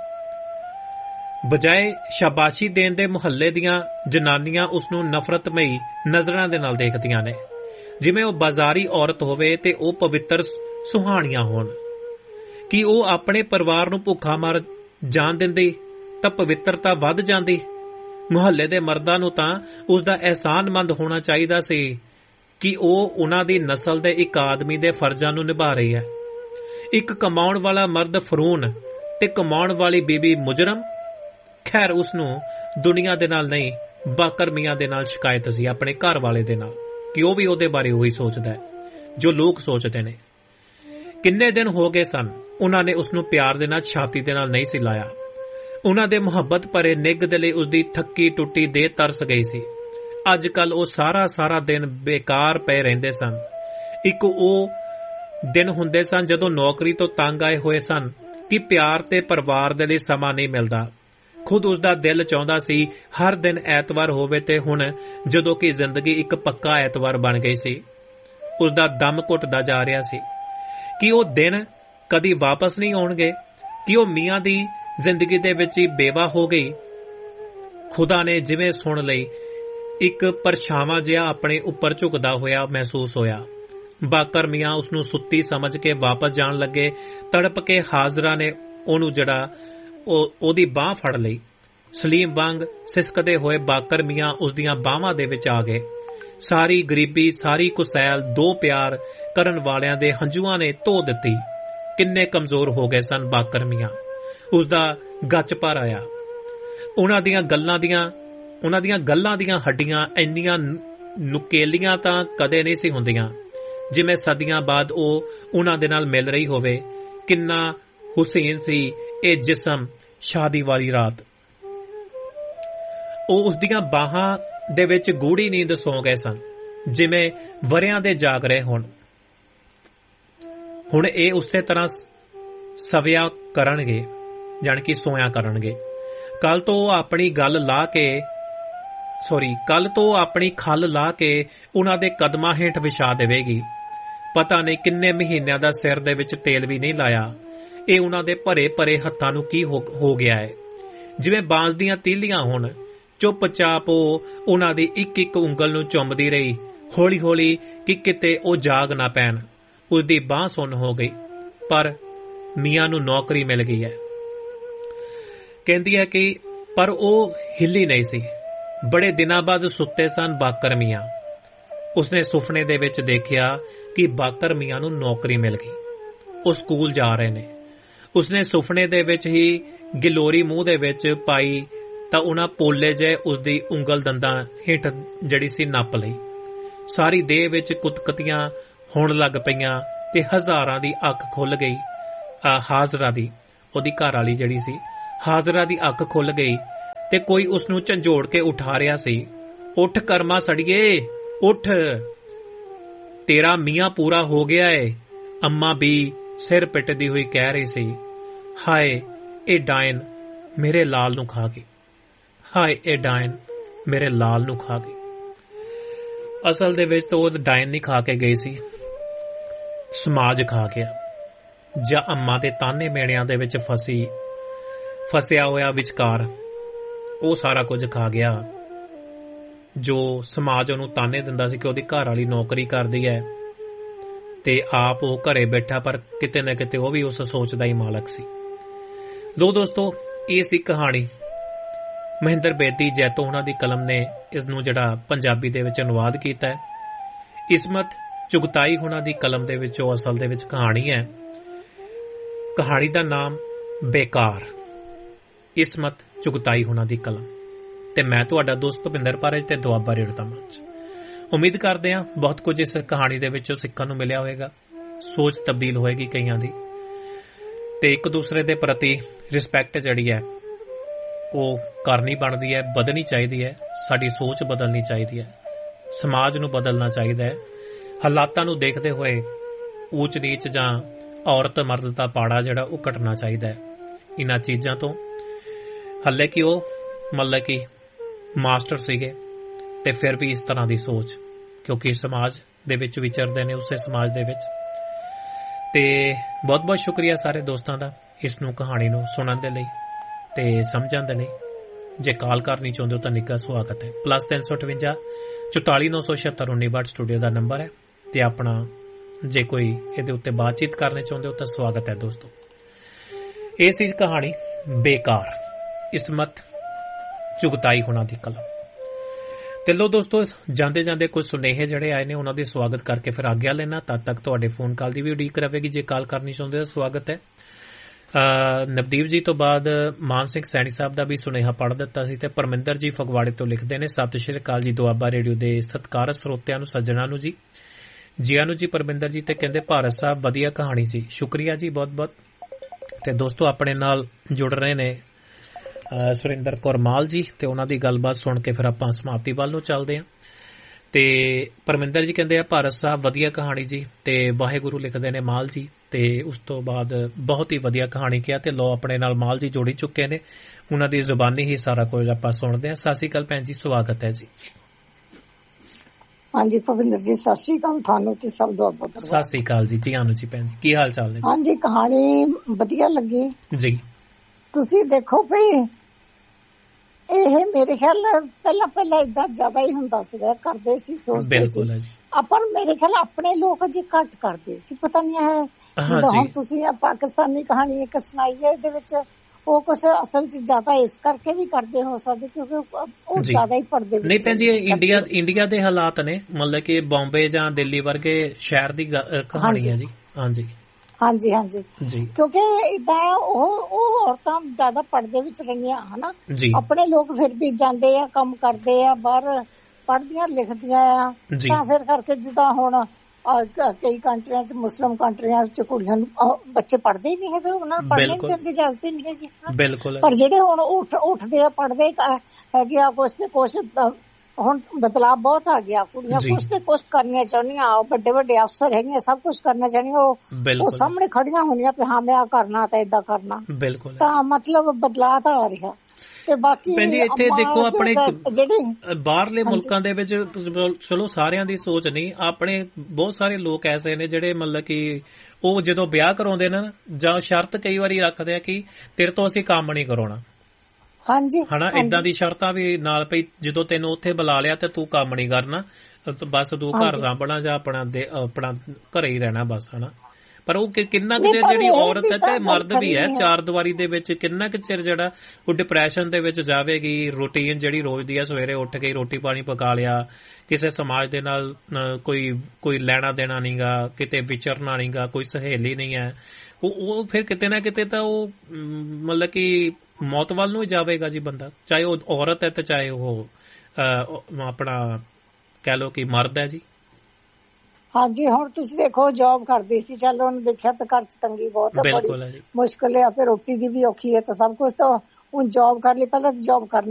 ਬਜਾਏ ਸ਼ਾਬਾਸ਼ੀ ਦੇਣ ਦੇ ਮੁਹੱਲੇ ਦੀਆਂ ਜਨਾਨੀਆਂ ਉਸ ਨੂੰ ਨਫ਼ਰਤਮਈ ਨਜ਼ਰਾਂ ਦੇ ਨਾਲ ਦੇਖਦੀਆਂ ਨੇ, ਜਿਵੇਂ ਉਹ ਬਾਜ਼ਾਰੀ ਔਰਤ ਹੋਵੇ ਤੇ ਉਹ ਪਵਿੱਤਰ ਸੁਹਾਣੀਆਂ ਹੋਣ। ਕਿ ਉਹ ਆਪਣੇ ਪਰਿਵਾਰ ਨੂੰ ਭੁੱਖਾ ਮਰ ਜਾਣ ਦਿੰਦੀ ਤਾਂ ਪਵਿੱਤਰਤਾ ਵੱਧ ਜਾਂਦੀ। ਮੁਹੱਲੇ ਦੇ ਮਰਦਾਂ ਨੂੰ ਤਾਂ ਉਸ ਦਾ ਅਹਿਸਾਨਮੰਦ ਹੋਣਾ ਚਾਹੀਦਾ ਸੀ ਕਿ ਉਹ ਉਹਨਾਂ ਦੀ ਨਸਲ ਦੇ ਇੱਕ ਆਦਮੀ ਦੇ ਫਰਜ਼ਾਂ ਨੂੰ ਨਿਭਾ ਰਹੀ ਹੈ। ਇੱਕ ਕਮਾਉਣ ਵਾਲਾ ਮਰਦ ਫਰੂਨ ਤੇ ਕਮਾਉਣ ਵਾਲੀ ਬੀਬੀ ਮੁਜਰਮ। ਖੈਰ ਉਸ ਨੂੰ ਦੁਨੀਆ ਦੇ ਨਾਲ ਨਹੀਂ, ਬਾਕਰ ਮੀਆਂ ਦੇ ਨਾਲ ਸ਼ਿਕਾਇਤ ਸੀ, ਆਪਣੇ ਘਰ ਵਾਲੇ ਦੇ ਨਾਲ, ਕਿ ਉਹ ਵੀ ਉਹਦੇ ਬਾਰੇ ਉਹੀ ਸੋਚਦਾ ਹੈ ਜੋ ਲੋਕ ਸੋਚਦੇ ਨੇ। ਕਿੰਨੇ ਦਿਨ ਹੋ ਗਏ ਸਨ ਉਹਨਾਂ ਨੇ ਉਸ ਨੂੰ ਪਿਆਰ ਦੇ ਨਾਲ ਛਾਤੀ ਦੇ ਨਾਲ ਨਹੀਂ ਸੀ ਲਾਇਆ। ਉਹਨਾਂ ਦੇ ਮੁਹੱਬਤ ਭਰੇ ਨਿੱਘ ਦੇ ਲਈ ਉਸਦੀ ਥੱਕੀ ਟੁੱਟੀ ਦੇਹ ਤਰਸ ਗਈ ਸੀ। ਅੱਜ ਕੱਲ ਉਹ ਸਾਰਾ ਸਾਰਾ ਦਿਨ ਬੇਕਾਰ ਪਏ ਰਹਿੰਦੇ ਸਨ। ਇੱਕ ਉਹ ਦਿਨ ਹੁੰਦੇ ਸਨ ਜਦੋਂ ਨੌਕਰੀ ਤੋਂ ਤੰਗ ਆਏ ਹੋਏ ਸਨ ਕਿ ਪਿਆਰ ਤੇ ਪਰਿਵਾਰ ਦੇ ਲਈ ਸਮਾਂ ਨਹੀਂ ਮਿਲਦਾ। ਖੁਦ ਉਸ ਦਾ ਦਿਲ ਚਾਹੁੰਦਾ ਸੀ ਹਰ ਦਿਨ ਐਤਵਾਰ ਹੋਵੇ, ਤੇ ਹੁਣ ਜਦੋਂ ਕਿ ਜ਼ਿੰਦਗੀ ਇੱਕ ਪੱਕਾ ਐਤਵਾਰ ਬਣ ਗਈ ਸੀ, ਉਸ ਦਾ ਦਮ ਘੁੱਟਦਾ ਜਾ ਰਿਹਾ ਸੀ ਕਿ ਉਹ ਦਿਨ ਕਦੀ ਵਾਪਸ ਨਹੀਂ ਆਉਣਗੇ, ਕਿ ਉਹ ਮੀਆਂ ਦੀ ਜ਼ਿੰਦਗੀ ਦੇ ਵਿੱਚ ਹੀ ਬੇਵਾ ਹੋ ਗਈ। ਖੁਦਾ ਨੇ ਜਿਵੇਂ ਸੁਣ ਲਈ, ਇੱਕ ਪਰਛਾਵਾਂ ਜਿਹਾ ਆਪਣੇ ਉੱਪਰ ਝੁਕਦਾ ਹੋਇਆ ਮਹਿਸੂਸ ਹੋਇਆ। ਬਾਕਰ ਮੀਆਂ ਉਸ ਨੂੰ ਸੁੱਤੀ ਸਮਝ ਕੇ ਵਾਪਸ ਜਾਣ ਲੱਗੇ। ਤੜਪ ਕੇ ਹਾਜ਼ਰਾ ਨੇ ਉਹਨੂੰ ਜਿਹੜਾ ਉਹ ਉਹਦੀ ਬਾਂਹ ਫੜ ਲਈ। ਸਲੀਮ ਵਾਂਗ ਸਿਸਕਦੇ ਹੋਏ ਬਾਕਰ ਮੀਆਂ ਉਸ ਦੀਆਂ ਬਾਹਾਂ ਦੇ ਵਿੱਚ ਆ ਗਏ। ਸਾਰੀ ਗਰੀਬੀ, ਸਾਰੀ ਕੁਸੈਲ ਦੋ ਪਿਆਰ ਕਰਨ ਵਾਲਿਆਂ ਦੇ ਹੰਝੂਆਂ ਨੇ ਧੋ ਦਿੱਤੀ। ਕਿੰਨੇ ਕਮਜ਼ੋਰ ਹੋ ਗਏ ਸਨ ਬਾਕਰ ਮੀਆਂ। ਉਸ ਦਾ ਗੱਚ ਭਰ ਆਇਆ। ਉਹਨਾਂ ਦੀਆਂ ਗੱਲਾਂ ਦੀਆਂ ਉਹਨਾਂ ਦੀਆਂ ਗੱਲਾਂ ਦੀਆਂ ਹੱਡੀਆਂ ਇੰਨੀਆਂ ਨੁਕੇਲੀਆਂ ਤਾਂ ਕਦੇ ਨਹੀਂ ਸੀ ਹੁੰਦੀਆਂ, ਜਿਵੇਂ ਸਦੀਆਂ ਬਾਅਦ ਉਹ ਉਹਨਾਂ ਦੇ ਨਾਲ ਮਿਲ ਰਹੀ ਹੋਵੇ। ਕਿੰਨਾ ਹੁਸੈਨ ਸੀ ਇਹ ਜਿਸਮ ਸ਼ਾਦੀ ਵਾਲੀ ਰਾਤ। ਉਹ ਉਸ ਦੀਆਂ ਬਾਹਾਂ ਦੇ ਵਿੱਚ ਗੂੜੀ ਨੀਂਦ ਸੌਂ ਗਏ ਸਨ, ਜਿਵੇਂ ਵਰਿਆਂ ਦੇ ਜਾਗ ਰਹੇ ਹੋਣ। ਹੁਣ ਇਹ ਉਸੇ ਤਰ੍ਹਾਂ ਸਵਿਆ ਕਰਨਗੇ, ਜਾਣੀ ਕਿ ਸੋਇਆ ਕਰਨਗੇ। ਕੱਲ ਤੋਂ ਉਹ ਆਪਣੀ ਗੱਲ ਲਾ ਕੇ ਸੌਰੀ ਕੱਲ ਤੋਂ ਆਪਣੀ ਖੱਲ ਲਾ ਕੇ ਉਹਨਾਂ ਦੇ ਕਦਮਾਂ ਹੇਠ ਵਿਛਾ ਦੇਵੇਗੀ। ਪਤਾ ਨਹੀਂ ਕਿੰਨੇ ਮਹੀਨਿਆਂ ਦਾ ਸਿਰ ਦੇ ਵਿੱਚ ਤੇਲ ਵੀ ਨਹੀਂ ਲਾਇਆ। ਇਹ ਉਹਨਾਂ ਦੇ ਭਰੇ ਭਰੇ ਹੱਥਾਂ ਨੂੰ ਕੀ ਹੋ ਗਿਆ ਹੈ, ਜਿਵੇਂ ਬਾਂਸ ਦੀਆਂ ਤੀਲੀਆਂ ਹੋਣ। ਚੁੱਪ-ਚਾਪ ਉਹ ਉਹਨਾਂ ਦੀ ਇੱਕ ਇੱਕ ਉਂਗਲ ਨੂੰ ਚੁੰਮਦੀ ਰਹੀ, ਹੌਲੀ ਹੌਲੀ, ਕਿ ਕਿਤੇ ਉਹ ਜਾਗ ਨਾ ਪੈਣ। ਉਸਦੀ ਬਾਂਹ ਸੁੰਨ ਹੋ ਗਈ, ਪਰ ਮੀਆਂ ਨੂੰ ਨੌਕਰੀ ਮਿਲ ਗਈ ਹੈ। ਕਹਿੰਦੀ ਹੈ ਕਿ ਪਰ ਉਹ ਹਿੱਲੀ ਨਹੀਂ ਸੀ। ਬੜੇ ਦਿਨਾਂ ਬਾਅਦ ਸੁੱਤੇ ਸਨ ਬਾਕਰ ਮੀਆਂ। ਉਸਨੇ ਸੁਪਨੇ ਦੇ ਵਿੱਚ ਦੇਖਿਆ ਕਿ ਬਾਕਰ ਮੀਆਂ ਨੂੰ ਨੌਕਰੀ ਮਿਲ ਗਈ, ਉਹ ਸਕੂਲ ਜਾ ਰਹੇ ਨੇ। ਉਸਨੇ ਸੁਪਨੇ ਦੇ ਵਿੱਚ ਹੀ ਗਿਲੋਰੀ ਮੂੰਹ ਦੇ ਵਿੱਚ ਪਾਈ ਤਾਂ ਉਹਨਾਂ ਪੋਲੇ ਜਿਹੇ ਉਸਦੀ ਉਂਗਲ ਦੰਦਾਂ ਹੇਠ ਜਿਹੜੀ ਸੀ ਨੱਪ ਲਈ। ਸਾਰੀ ਦੇਹ ਵਿੱਚ ਕੁਤਕਤੀਆਂ ਹੋਣ ਲੱਗ ਪਈਆਂ ਤੇ ਹਜ਼ਾਰਾਂ ਦੀ ਅੱਖ ਖੁੱਲ ਗਈ। ਹਾਜ਼ਰਾ ਦੀ, ਉਹਦੀ ਘਰ ਵਾਲੀ ਜਿਹੜੀ ਸੀ, ਹਾਜ਼ਰਾ ਦੀ ਅੱਖ ਖੁੱਲ ਗਈ ਤੇ ਕੋਈ ਉਸਨੂੰ ਝੰਜੋੜ ਕੇ ਉਠਾ ਰਿਹਾ ਸੀ। ਉੱਠ ਕਰਮਾ ਸੜੀਏ, ਉੱਠ, ਤੇਰਾ ਮੀਆਂ ਪੂਰਾ ਹੋ ਗਿਆ ਏ, ਅੰਮਾ ਵੀ ਸਿਰ ਪਿੱਟਦੀ ਹੋਈ ਕਹਿ ਰਹੀ ਸੀ। ਹਾਏ ਇਹ ਡਾਇਨ ਮੇਰੇ ਲਾਲ ਨੂੰ ਖਾ ਗਈ, ਹਾਏ ਇਹ ਡਾਇਨ ਮੇਰੇ ਲਾਲ ਨੂੰ ਖਾ ਗਈ। ਅਸਲ ਦੇ ਵਿੱਚ ਤਾਂ ਉਹ ਡਾਇਨ ਨਹੀਂ ਖਾ ਕੇ ਗਈ ਸੀ, ਸਮਾਜ ਖਾ ਗਿਆ, ਜਾਂ ਅੰਮਾ ਦੇ ਤਾਨੇ ਮੇਣਿਆਂ ਦੇ ਵਿੱਚ ਫਸੀ ਫਸਿਆ ਹੋਇਆ ਵਿਚਕਾਰ ਉਹ ਸਾਰਾ ਕੁਝ ਖਾ ਗਿਆ। ਜੋ ਸਮਾਜ ਉਹਨੂੰ ਤਾਨੇ ਦਿੰਦਾ ਸੀ ਕਿ ਉਹਦੀ ਘਰ ਵਾਲੀ ਨੌਕਰੀ ਕਰਦੀ ਹੈ ਤੇ ਆਪ ਉਹ ਘਰੇ ਬੈਠਾ, ਪਰ ਕਿਤੇ ਨਾ ਕਿਤੇ ਉਹ ਵੀ ਉਸ ਸੋਚ ਦਾ ਹੀ ਮਾਲਕ ਸੀ। ਲੋ ਦੋਸਤੋ, ਇਹ ਸੀ ਕਹਾਣੀ। ਮਹਿੰਦਰ ਬੇਦੀ ਜੈਤੋ ਉਹਨਾਂ ਦੀ ਕਲਮ ਨੇ ਇਸ ਨੂੰ ਜਿਹੜਾ ਪੰਜਾਬੀ ਦੇ ਵਿੱਚ ਅਨੁਵਾਦ ਕੀਤਾ ਹੈ। ਇਸਮਤ ਚੁਗਤਾਈ ਉਹਨਾਂ ਦੀ ਕਲਮ ਦੇ ਵਿੱਚ ਉਹ ਅਸਲ ਦੇ ਵਿੱਚ ਕਹਾਣੀ ਹੈ। ਕਹਾਣੀ ਦਾ ਨਾਮ ਬੇਕਾਰ, ਇਸਮਤ ਚੁਗਤਾਈ ਉਹਨਾਂ ਦੀ ਕਲਮ। ਤੇ ਮੈਂ ਤੁਹਾਡਾ ਦੋਸਤ ਭੁਪਿੰਦਰ ਪਾਰਜ ਤੇ ਦੁਆਬਾ ਰੇਡੀਓ ਦਾ ਮੰਚ। ਉਮੀਦ ਕਰਦੇ ਹਾਂ ਬਹੁਤ ਕੁਝ ਇਸ ਕਹਾਣੀ ਦੇ ਵਿੱਚੋਂ ਸਿੱਖਣ ਨੂੰ ਮਿਲਿਆ ਹੋਵੇਗਾ, ਸੋਚ ਤਬਦੀਲ ਹੋਏਗੀ ਕਈਆਂ ਦੀ, ਤੇ ਇੱਕ ਦੂਸਰੇ ਦੇ ਪ੍ਰਤੀ ਰਿਸਪੈਕਟ ਜਿਹੜੀ ਹੈ ਉਹ ਕਰਨੀ ਬਣਦੀ ਹੈ, ਵਧਣੀ ਚਾਹੀਦੀ ਹੈ। ਸਾਡੀ ਸੋਚ ਬਦਲਣੀ ਚਾਹੀਦੀ ਹੈ, ਸਮਾਜ ਨੂੰ ਬਦਲਣਾ ਚਾਹੀਦਾ ਹੈ। ਹਾਲਾਤਾਂ ਨੂੰ ਦੇਖਦੇ ਹੋਏ ਊਚ ਨੀਚ ਜਾਂ ਔਰਤ ਮਰਦ ਦਾ ਪਾੜਾ ਜਿਹੜਾ ਉਹ ਘਟਣਾ ਚਾਹੀਦਾ ਹੈ। ਇਹਨਾਂ ਚੀਜ਼ਾਂ ਤੋਂ ਹੱਲੇ ਕਿ ਉਹ ਮਤਲਬ ਕਿ ਮਾਸਟਰ ਸੀਗੇ ਤੇ ਫਿਰ ਵੀ ਇਸ ਤਰ੍ਹਾਂ ਦੀ ਸੋਚ, ਕਿਉਂਕਿ ਸਮਾਜ ਦੇ ਵਿੱਚ ਵਿਚਰਦੇ ਨੇ, ਉਸੇ ਸਮਾਜ ਦੇ ਵਿੱਚ। ਤੇ ਬਹੁਤ ਬਹੁਤ ਸ਼ੁਕਰੀਆ ਸਾਰੇ ਦੋਸਤਾਂ ਦਾ ਇਸ ਨੂੰ ਕਹਾਣੀ ਨੂੰ ਸੁਣਨ ਦੇ ਲਈ ਤੇ ਸਮਝਣ ਦੇ ਲਈ। ਜੇ ਕਾਲ ਕਰਨੀ ਚਾਹੁੰਦੇ ਹੋ ਤਾਂ ਨਿੱਘਾ ਸਵਾਗਤ ਹੈ। ਪਲੱਸ ਤਿੰਨ ਸੌ ਅਠਵੰਜਾ ਚੁਤਾਲੀ ਨੌ ਸੌ ਛਿਅੱਤਰ ਉੱਨੀ ਬਾਹਠ ਸਟੂਡੀਓ ਦਾ ਨੰਬਰ ਹੈ। ਤੇ ਆਪਣਾ ਜੇ ਕੋਈ ਇਹਦੇ ਉੱਤੇ ਬਾਤਚੀਤ ਕਰਨੀ ਚਾਹੁੰਦੇ ਹੋ ਤਾਂ ਸਵਾਗਤ ਹੈ ਦੋਸਤੋ। ਇਹ ਸੀ ਕਹਾਣੀ ਬੇਕਾਰ, ਇਸਮਤ ਚੁਗਤਾਈ ਹੋਣਾ ਦੀ ਕਲਮ। ਤੇ ਲੋ ਦੋਸਤੋ, ਜਾਂਦੇ ਜਾਂਦੇ ਕੁਝ ਸੁਨੇਹੇ ਜਿਹੜੇ ਆਏ ਨੇ ਉਹਨਾਂ ਦੇ ਸਵਾਗਤ ਕਰਕੇ ਫਿਰ ਆਗਿਆ ਲੈਣਾ। ਤਦ ਤੱਕ ਤੁਹਾਡੇ ਫੋਨ ਕਾਲ ਦੀ ਵੀ ਉਡੀਕ ਰਹੇਗੀ। ਜੇ ਕਾਲ ਕਰਨੀ ਚਾਹੁੰਦੇ ਹੋ ਸਵਾਗਤ ਹੈ। ਨਵਦੀਪ ਜੀ ਤੋਂ ਬਾਅਦ ਮਾਨ ਸਿੰਘ ਸੈਣੀ ਸਾਹਿਬ ਦਾ ਵੀ ਸੁਨੇਹਾ ਪੜ੍ਹ ਦਿੱਤਾ ਸੀ ਤੇ ਪਰਮਿੰਦਰ ਜੀ ਫਗਵਾੜੇ ਤੋਂ ਲਿਖਦੇ ਨੇ, ਸਤਿ ਸ਼੍ਰੀ ਅਕਾਲ ਜੀ ਦੁਆਬਾ ਰੇਡੀਓ ਦੇ ਸਤਿਕਾਰਤ ਸਰੋਤਿਆਂ ਨੂੰ, ਸੱਜਣਾ ਨੂੰ ਜੀ, ਜੀਆਂ ਨੂੰ ਜੀ ਪਰਮਿੰਦਰ ਜੀ। ਤੇ ਕਹਿੰਦੇ ਭਾਰਤ ਸਾਹਿਬ ਵਧੀਆ ਕਹਾਣੀ ਜੀ, ਸ਼ੁਕਰੀਆ ਜੀ ਬਹੁਤ ਬਹੁਤ। ਤੇ ਦੋਸਤੋ ਆਪਣੇ ਨਾਲ ਜੁੜ ਰਹੇ ਨੇ ਸੁਰਿੰਦਰ ਕੌਰ ਮਾਲ ਜੀ, ਤੇ ਉਹਨਾਂ ਦੀ ਗੱਲਬਾਤ ਸੁਣ ਕੇ ਫਿਰ ਆਪਾਂ ਸਮਾਪਤੀ ਵੱਲ ਨੂੰ ਚੱਲਦੇ ਹਾਂ। ਤੇ ਪਰਮਿੰਦਰ ਜੀ ਕਹਿੰਦੇ ਆ ਭਾਰਤ ਸਾਹਿਬ ਵਧੀਆ ਕਹਾਣੀ ਜੀ, ਤੇ ਵਾਹਿਗੁਰੂ ਲਿਖਦੇ ਨੇ ਮਾਲ ਜੀ। ਤੇ ਉਸ ਤੋਂ ਬਾਅਦ ਬਹੁਤ ਹੀ ਵਧੀਆ ਕਹਾਣੀ ਕਿਹਾ। ਤੇ ਲੋ ਆਪਣੇ ਨਾਲ ਮਾਲ ਜੀ ਜੋੜੀ ਚੁੱਕੇ ਨੇ, ਉਹਨਾਂ ਦੀ ਜ਼ੁਬਾਨੀ ਹੀ ਸਾਰਾ ਕੁਝ ਆਪਾਂ ਸੁਣਦੇ ਹਾਂ। ਸਤਿ ਸ਼੍ਰੀ ਅਕਾਲ ਭੈਣ ਜੀ, ਸਵਾਗਤ ਹੈ ਜੀ। ਹਾਂਜੀ ਭਵਿੰਦਰ ਜੀ, ਸਤਿ ਸ਼੍ਰੀ ਅਕਾਲ ਤੁਹਾਨੂੰ ਤੇ ਸਭ ਦੁਆਬਾ। ਸਤਿ ਸ਼੍ਰੀ ਅਕਾਲ ਜੀ, ਜੀ ਆਨੂ ਜੀ ਭੈਣ ਜੀ, ਕੀ ਹਾਲ ਚਾਲ ਨੇ? ਹਾਂਜੀ, ਕਹਾਣੀ ਵਧੀਆ ਲੱਗੀ ਜੀ। ਤੁਸੀਂ ਦੇਖੋ ਭਈ ਇਹ ਮੇਰੇ ਖਿਆਲ ਪਹਿਲਾਂ ਪਹਿਲਾਂ ਏਦਾਂ ਜ਼ਿਆਦਾ ਹੀ ਹੁੰਦਾ ਸੀਗਾ, ਕਰਦੇ ਸੀ, ਸੋਚਦੇ ਸੀ। ਆਪਾਂ ਨੂੰ ਮੇਰੇ ਖਿਆਲ ਆਪਣੇ ਲੋਕ ਅਜੇ ਘੱਟ ਕਰਦੇ ਸੀ, ਪਤਾ ਨਹੀਂ ਹੈ। ਹੁਣ ਤੁਸੀਂ ਪਾਕਿਸਤਾਨੀ ਕਹਾਣੀ ਇੱਕ ਸੁਣਾਈ ਹੈ, ਇਹਦੇ ਵਿੱਚ ਉਹ ਕੁਛ ਅਸਲ ਚ ਜ਼ਿਆਦਾ ਇਸ ਕਰਕੇ ਵੀ ਕਰਦੇ ਹੋ ਸਕਦੇ ਕਿਉਂਕਿ ਉਹ ਜ਼ਿਆਦਾ ਹੀ ਪੜਦੇ। ਨਹੀਂ ਭੈਣ ਜੀ, ਇੰਡੀਆ ਇੰਡੀਆ ਦੇ ਹਾਲਾਤ ਨੇ, ਮਤਲਬ ਕਿ ਬੰਬੇ ਜਾਂ ਦਿੱਲੀ ਵਰਗੇ ਸ਼ਹਿਰ ਦੀ ਕਹਾਣੀ ਹੈ ਜੀ। ਹਾਂਜੀ ਹਾਂਜੀ ਹਾਂਜੀ, ਕਿਉਂਕਿ ਏਦਾਂ ਉਹ ਉਹ ਔਰਤਾਂ ਜ਼ਿਆਦਾ ਪੜਦੇ ਵਿੱਚ ਰਹੀਆਂ ਹਨਾ। ਆਪਣੇ ਲੋਕ ਫਿਰ ਵੀ ਜਾਂਦੇ ਆ, ਕੰਮ ਕਰਦੇ ਆ, ਬਾਹਰ ਪੜ੍ਹਦੀਆਂ ਲਿਖਦੀਆਂ ਆ, ਤਾਂ ਫਿਰ ਕਰਕੇ ਜਿੱਦਾਂ ਹੁਣ ਕਈ ਕੰਟਰੀਆਂ ਚ, ਮੁਸਲਿਮ ਕੰਟਰੀਆਂ ਚ ਕੁੜੀਆਂ ਨੂੰ ਬੱਚੇ ਪੜ੍ਹਦੇ ਹੀ ਨਹੀਂ ਹੈਗੇ, ਉਹਨਾਂ ਨੂੰ ਪੜ੍ਹਨੇ ਦੀ ਇਜਾਜ਼ਤ ਹੀ ਨਹੀਂ ਹੈਗੀ। ਪਰ ਜਿਹੜੇ ਹੁਣ ਉੱਠ ਉੱਠਦੇ ਆ, ਪੜ੍ਹਦੇ ਹੈਗੇ ਆ, ਕੁਛ ਤੇ ਕੁਛ ਹੁਣ ਬਦਲਾਅ ਬਹੁਤ ਆ ਗਿਆ। ਕੁੜੀਆਂ ਕੁਛ ਤੇ ਕੁਛ ਕਰਨੀਆਂ ਚਾਹੁੰਦੀਆਂ, ਵੱਡੇ ਵੱਡੇ ਅਫਸਰ ਹੈਗੀਆਂ, ਸਭ ਕੁਛ ਕਰਨਾ ਚਾਹੁੰਦੀਆਂ, ਉਹ ਸਾਹਮਣੇ ਖੜੀਆਂ ਹੋਣੀਆਂ ਵੀ ਹਾਂ ਮੈਂ ਆ ਕਰਨਾ ਤਾਂ ਏਦਾਂ ਕਰਨਾ। ਤਾਂ ਮਤਲਬ ਬਦਲਾਅ ਤਾਂ ਆ ਰਿਹਾ। ਤੇ ਬਾਕੀ ਭੈਣ ਜੀ ਇੱਥੇ ਦੇਖੋ, ਆਪਣੇ ਜਿਹੜੇ ਬਾਹਰਲੇ ਮੁਲਕਾਂ ਦੇ ਵਿੱਚ ਚਲੋ ਸਾਰਿਆਂ ਦੀ ਸੋਚ ਨਹੀਂ, ਆਪਣੇ ਬਹੁਤ ਸਾਰੇ ਲੋਕ ਐਸੇ ਨੇ ਜਿਹੜੇ ਮਤਲਬ ਕਿ ਉਹ ਜਦੋਂ ਵਿਆਹ ਕਰਾਉਂਦੇ ਨੇ ਜਾਂ ਸ਼ਰਤ ਕਈ ਵਾਰੀ ਰੱਖਦੇ ਆ ਕਿ ਤੇਰੇ ਤੋਂ ਅਸੀਂ ਕੰਮ ਨਹੀਂ ਕਰਾਉਣਾ। ਹਾਂਜੀ ਹਨਾ, ਏਦਾਂ ਦੀ ਸ਼ਰਤਾਂ ਵੀ ਨਾਲ ਪਈ, ਜਦੋਂ ਤੈਨੂੰ ਉੱਥੇ ਬੁਲਾ ਲਿਆ ਤੇ ਤੂੰ ਕੰਮ ਨਹੀਂ ਕਰਨਾ, ਬਸ ਤੂੰ ਘਰ ਸਾਂਭਣਾ ਜਾਂ ਆਪਣਾ ਆਪਣਾ ਘਰੇ ਹੀ ਰਹਿਣਾ ਬਸ, ਹਨਾ। ਪਰ ਉਹ ਕਿੰਨਾ ਕੁ ਚਿਰ ਜਿਹੜੀ ਔਰਤ ਹੈ, ਚਾਹੇ ਮਰਦ ਵੀ ਹੈ, ਚਾਰ ਦੀਵਾਰੀ ਦੇ ਵਿੱਚ ਕਿੰਨਾ ਕੁ ਚਿਰ ਜਿਹੜਾ ਉਹ ਡਿਪਰੈਸ਼ਨ ਦੇ ਵਿੱਚ ਜਾਵੇਗੀ। ਰੂਟੀਨ ਜਿਹੜੀ ਰੋਜ਼ ਦੀ ਹੈ, ਸਵੇਰੇ ਉੱਠ ਕੇ ਰੋਟੀ ਪਾਣੀ ਪਕਾ ਲਿਆ, ਕਿਸੇ ਸਮਾਜ ਦੇ ਨਾਲ ਕੋਈ ਕੋਈ ਲੈਣਾ ਦੇਣਾ ਨੀ ਗਾ, ਕਿਤੇ ਵਿਚਰਨਾ ਨੀ ਗਾ, ਕੋਈ ਸਹੇਲੀ ਨਹੀਂ ਹੈ, ਉਹ ਉਹ ਫਿਰ ਕਿਤੇ ਨਾ ਕਿਤੇ ਤਾਂ ਉਹ ਮਤਲਬ ਕਿ ਮੌਤ ਵੱਲ ਨੂੰ ਹੀ ਜਾਵੇਗਾ ਜੀ ਬੰਦਾ, ਚਾਹੇ ਉਹ ਔਰਤ ਹੈ ਤੇ ਚਾਹੇ ਉਹ ਆਪਣਾ ਕਹਿ ਲਓ ਕਿ ਮਰਦ ਹੈ ਜੀ। ਹਾਂਜੀ ਹੁਣ ਤੁਸੀਂ ਦੇਖੋ ਜੌਬ ਕਰਦੀ ਸੀ, ਚੱਲ ਉਹਨੇ ਦੇਖਿਆ ਤਾਂ ਘਰ ਚ ਤੰਗੀ ਬਹੁਤ ਹੈ, ਬੜੀ ਮੁਸ਼ਕਿਲ ਹੈ, ਫਿਰ ਰੋਟੀ ਦੀ ਵੀ ਔਖੀ ਹੈ, ਤਾਂ ਸਭ ਕੁਝ ਤਾਂ ਹੁਣ ਜੌਬ ਕਰ ਲਈ, ਪਹਿਲਾਂ ਤਾਂ ਜੌਬ ਕਰਨੀ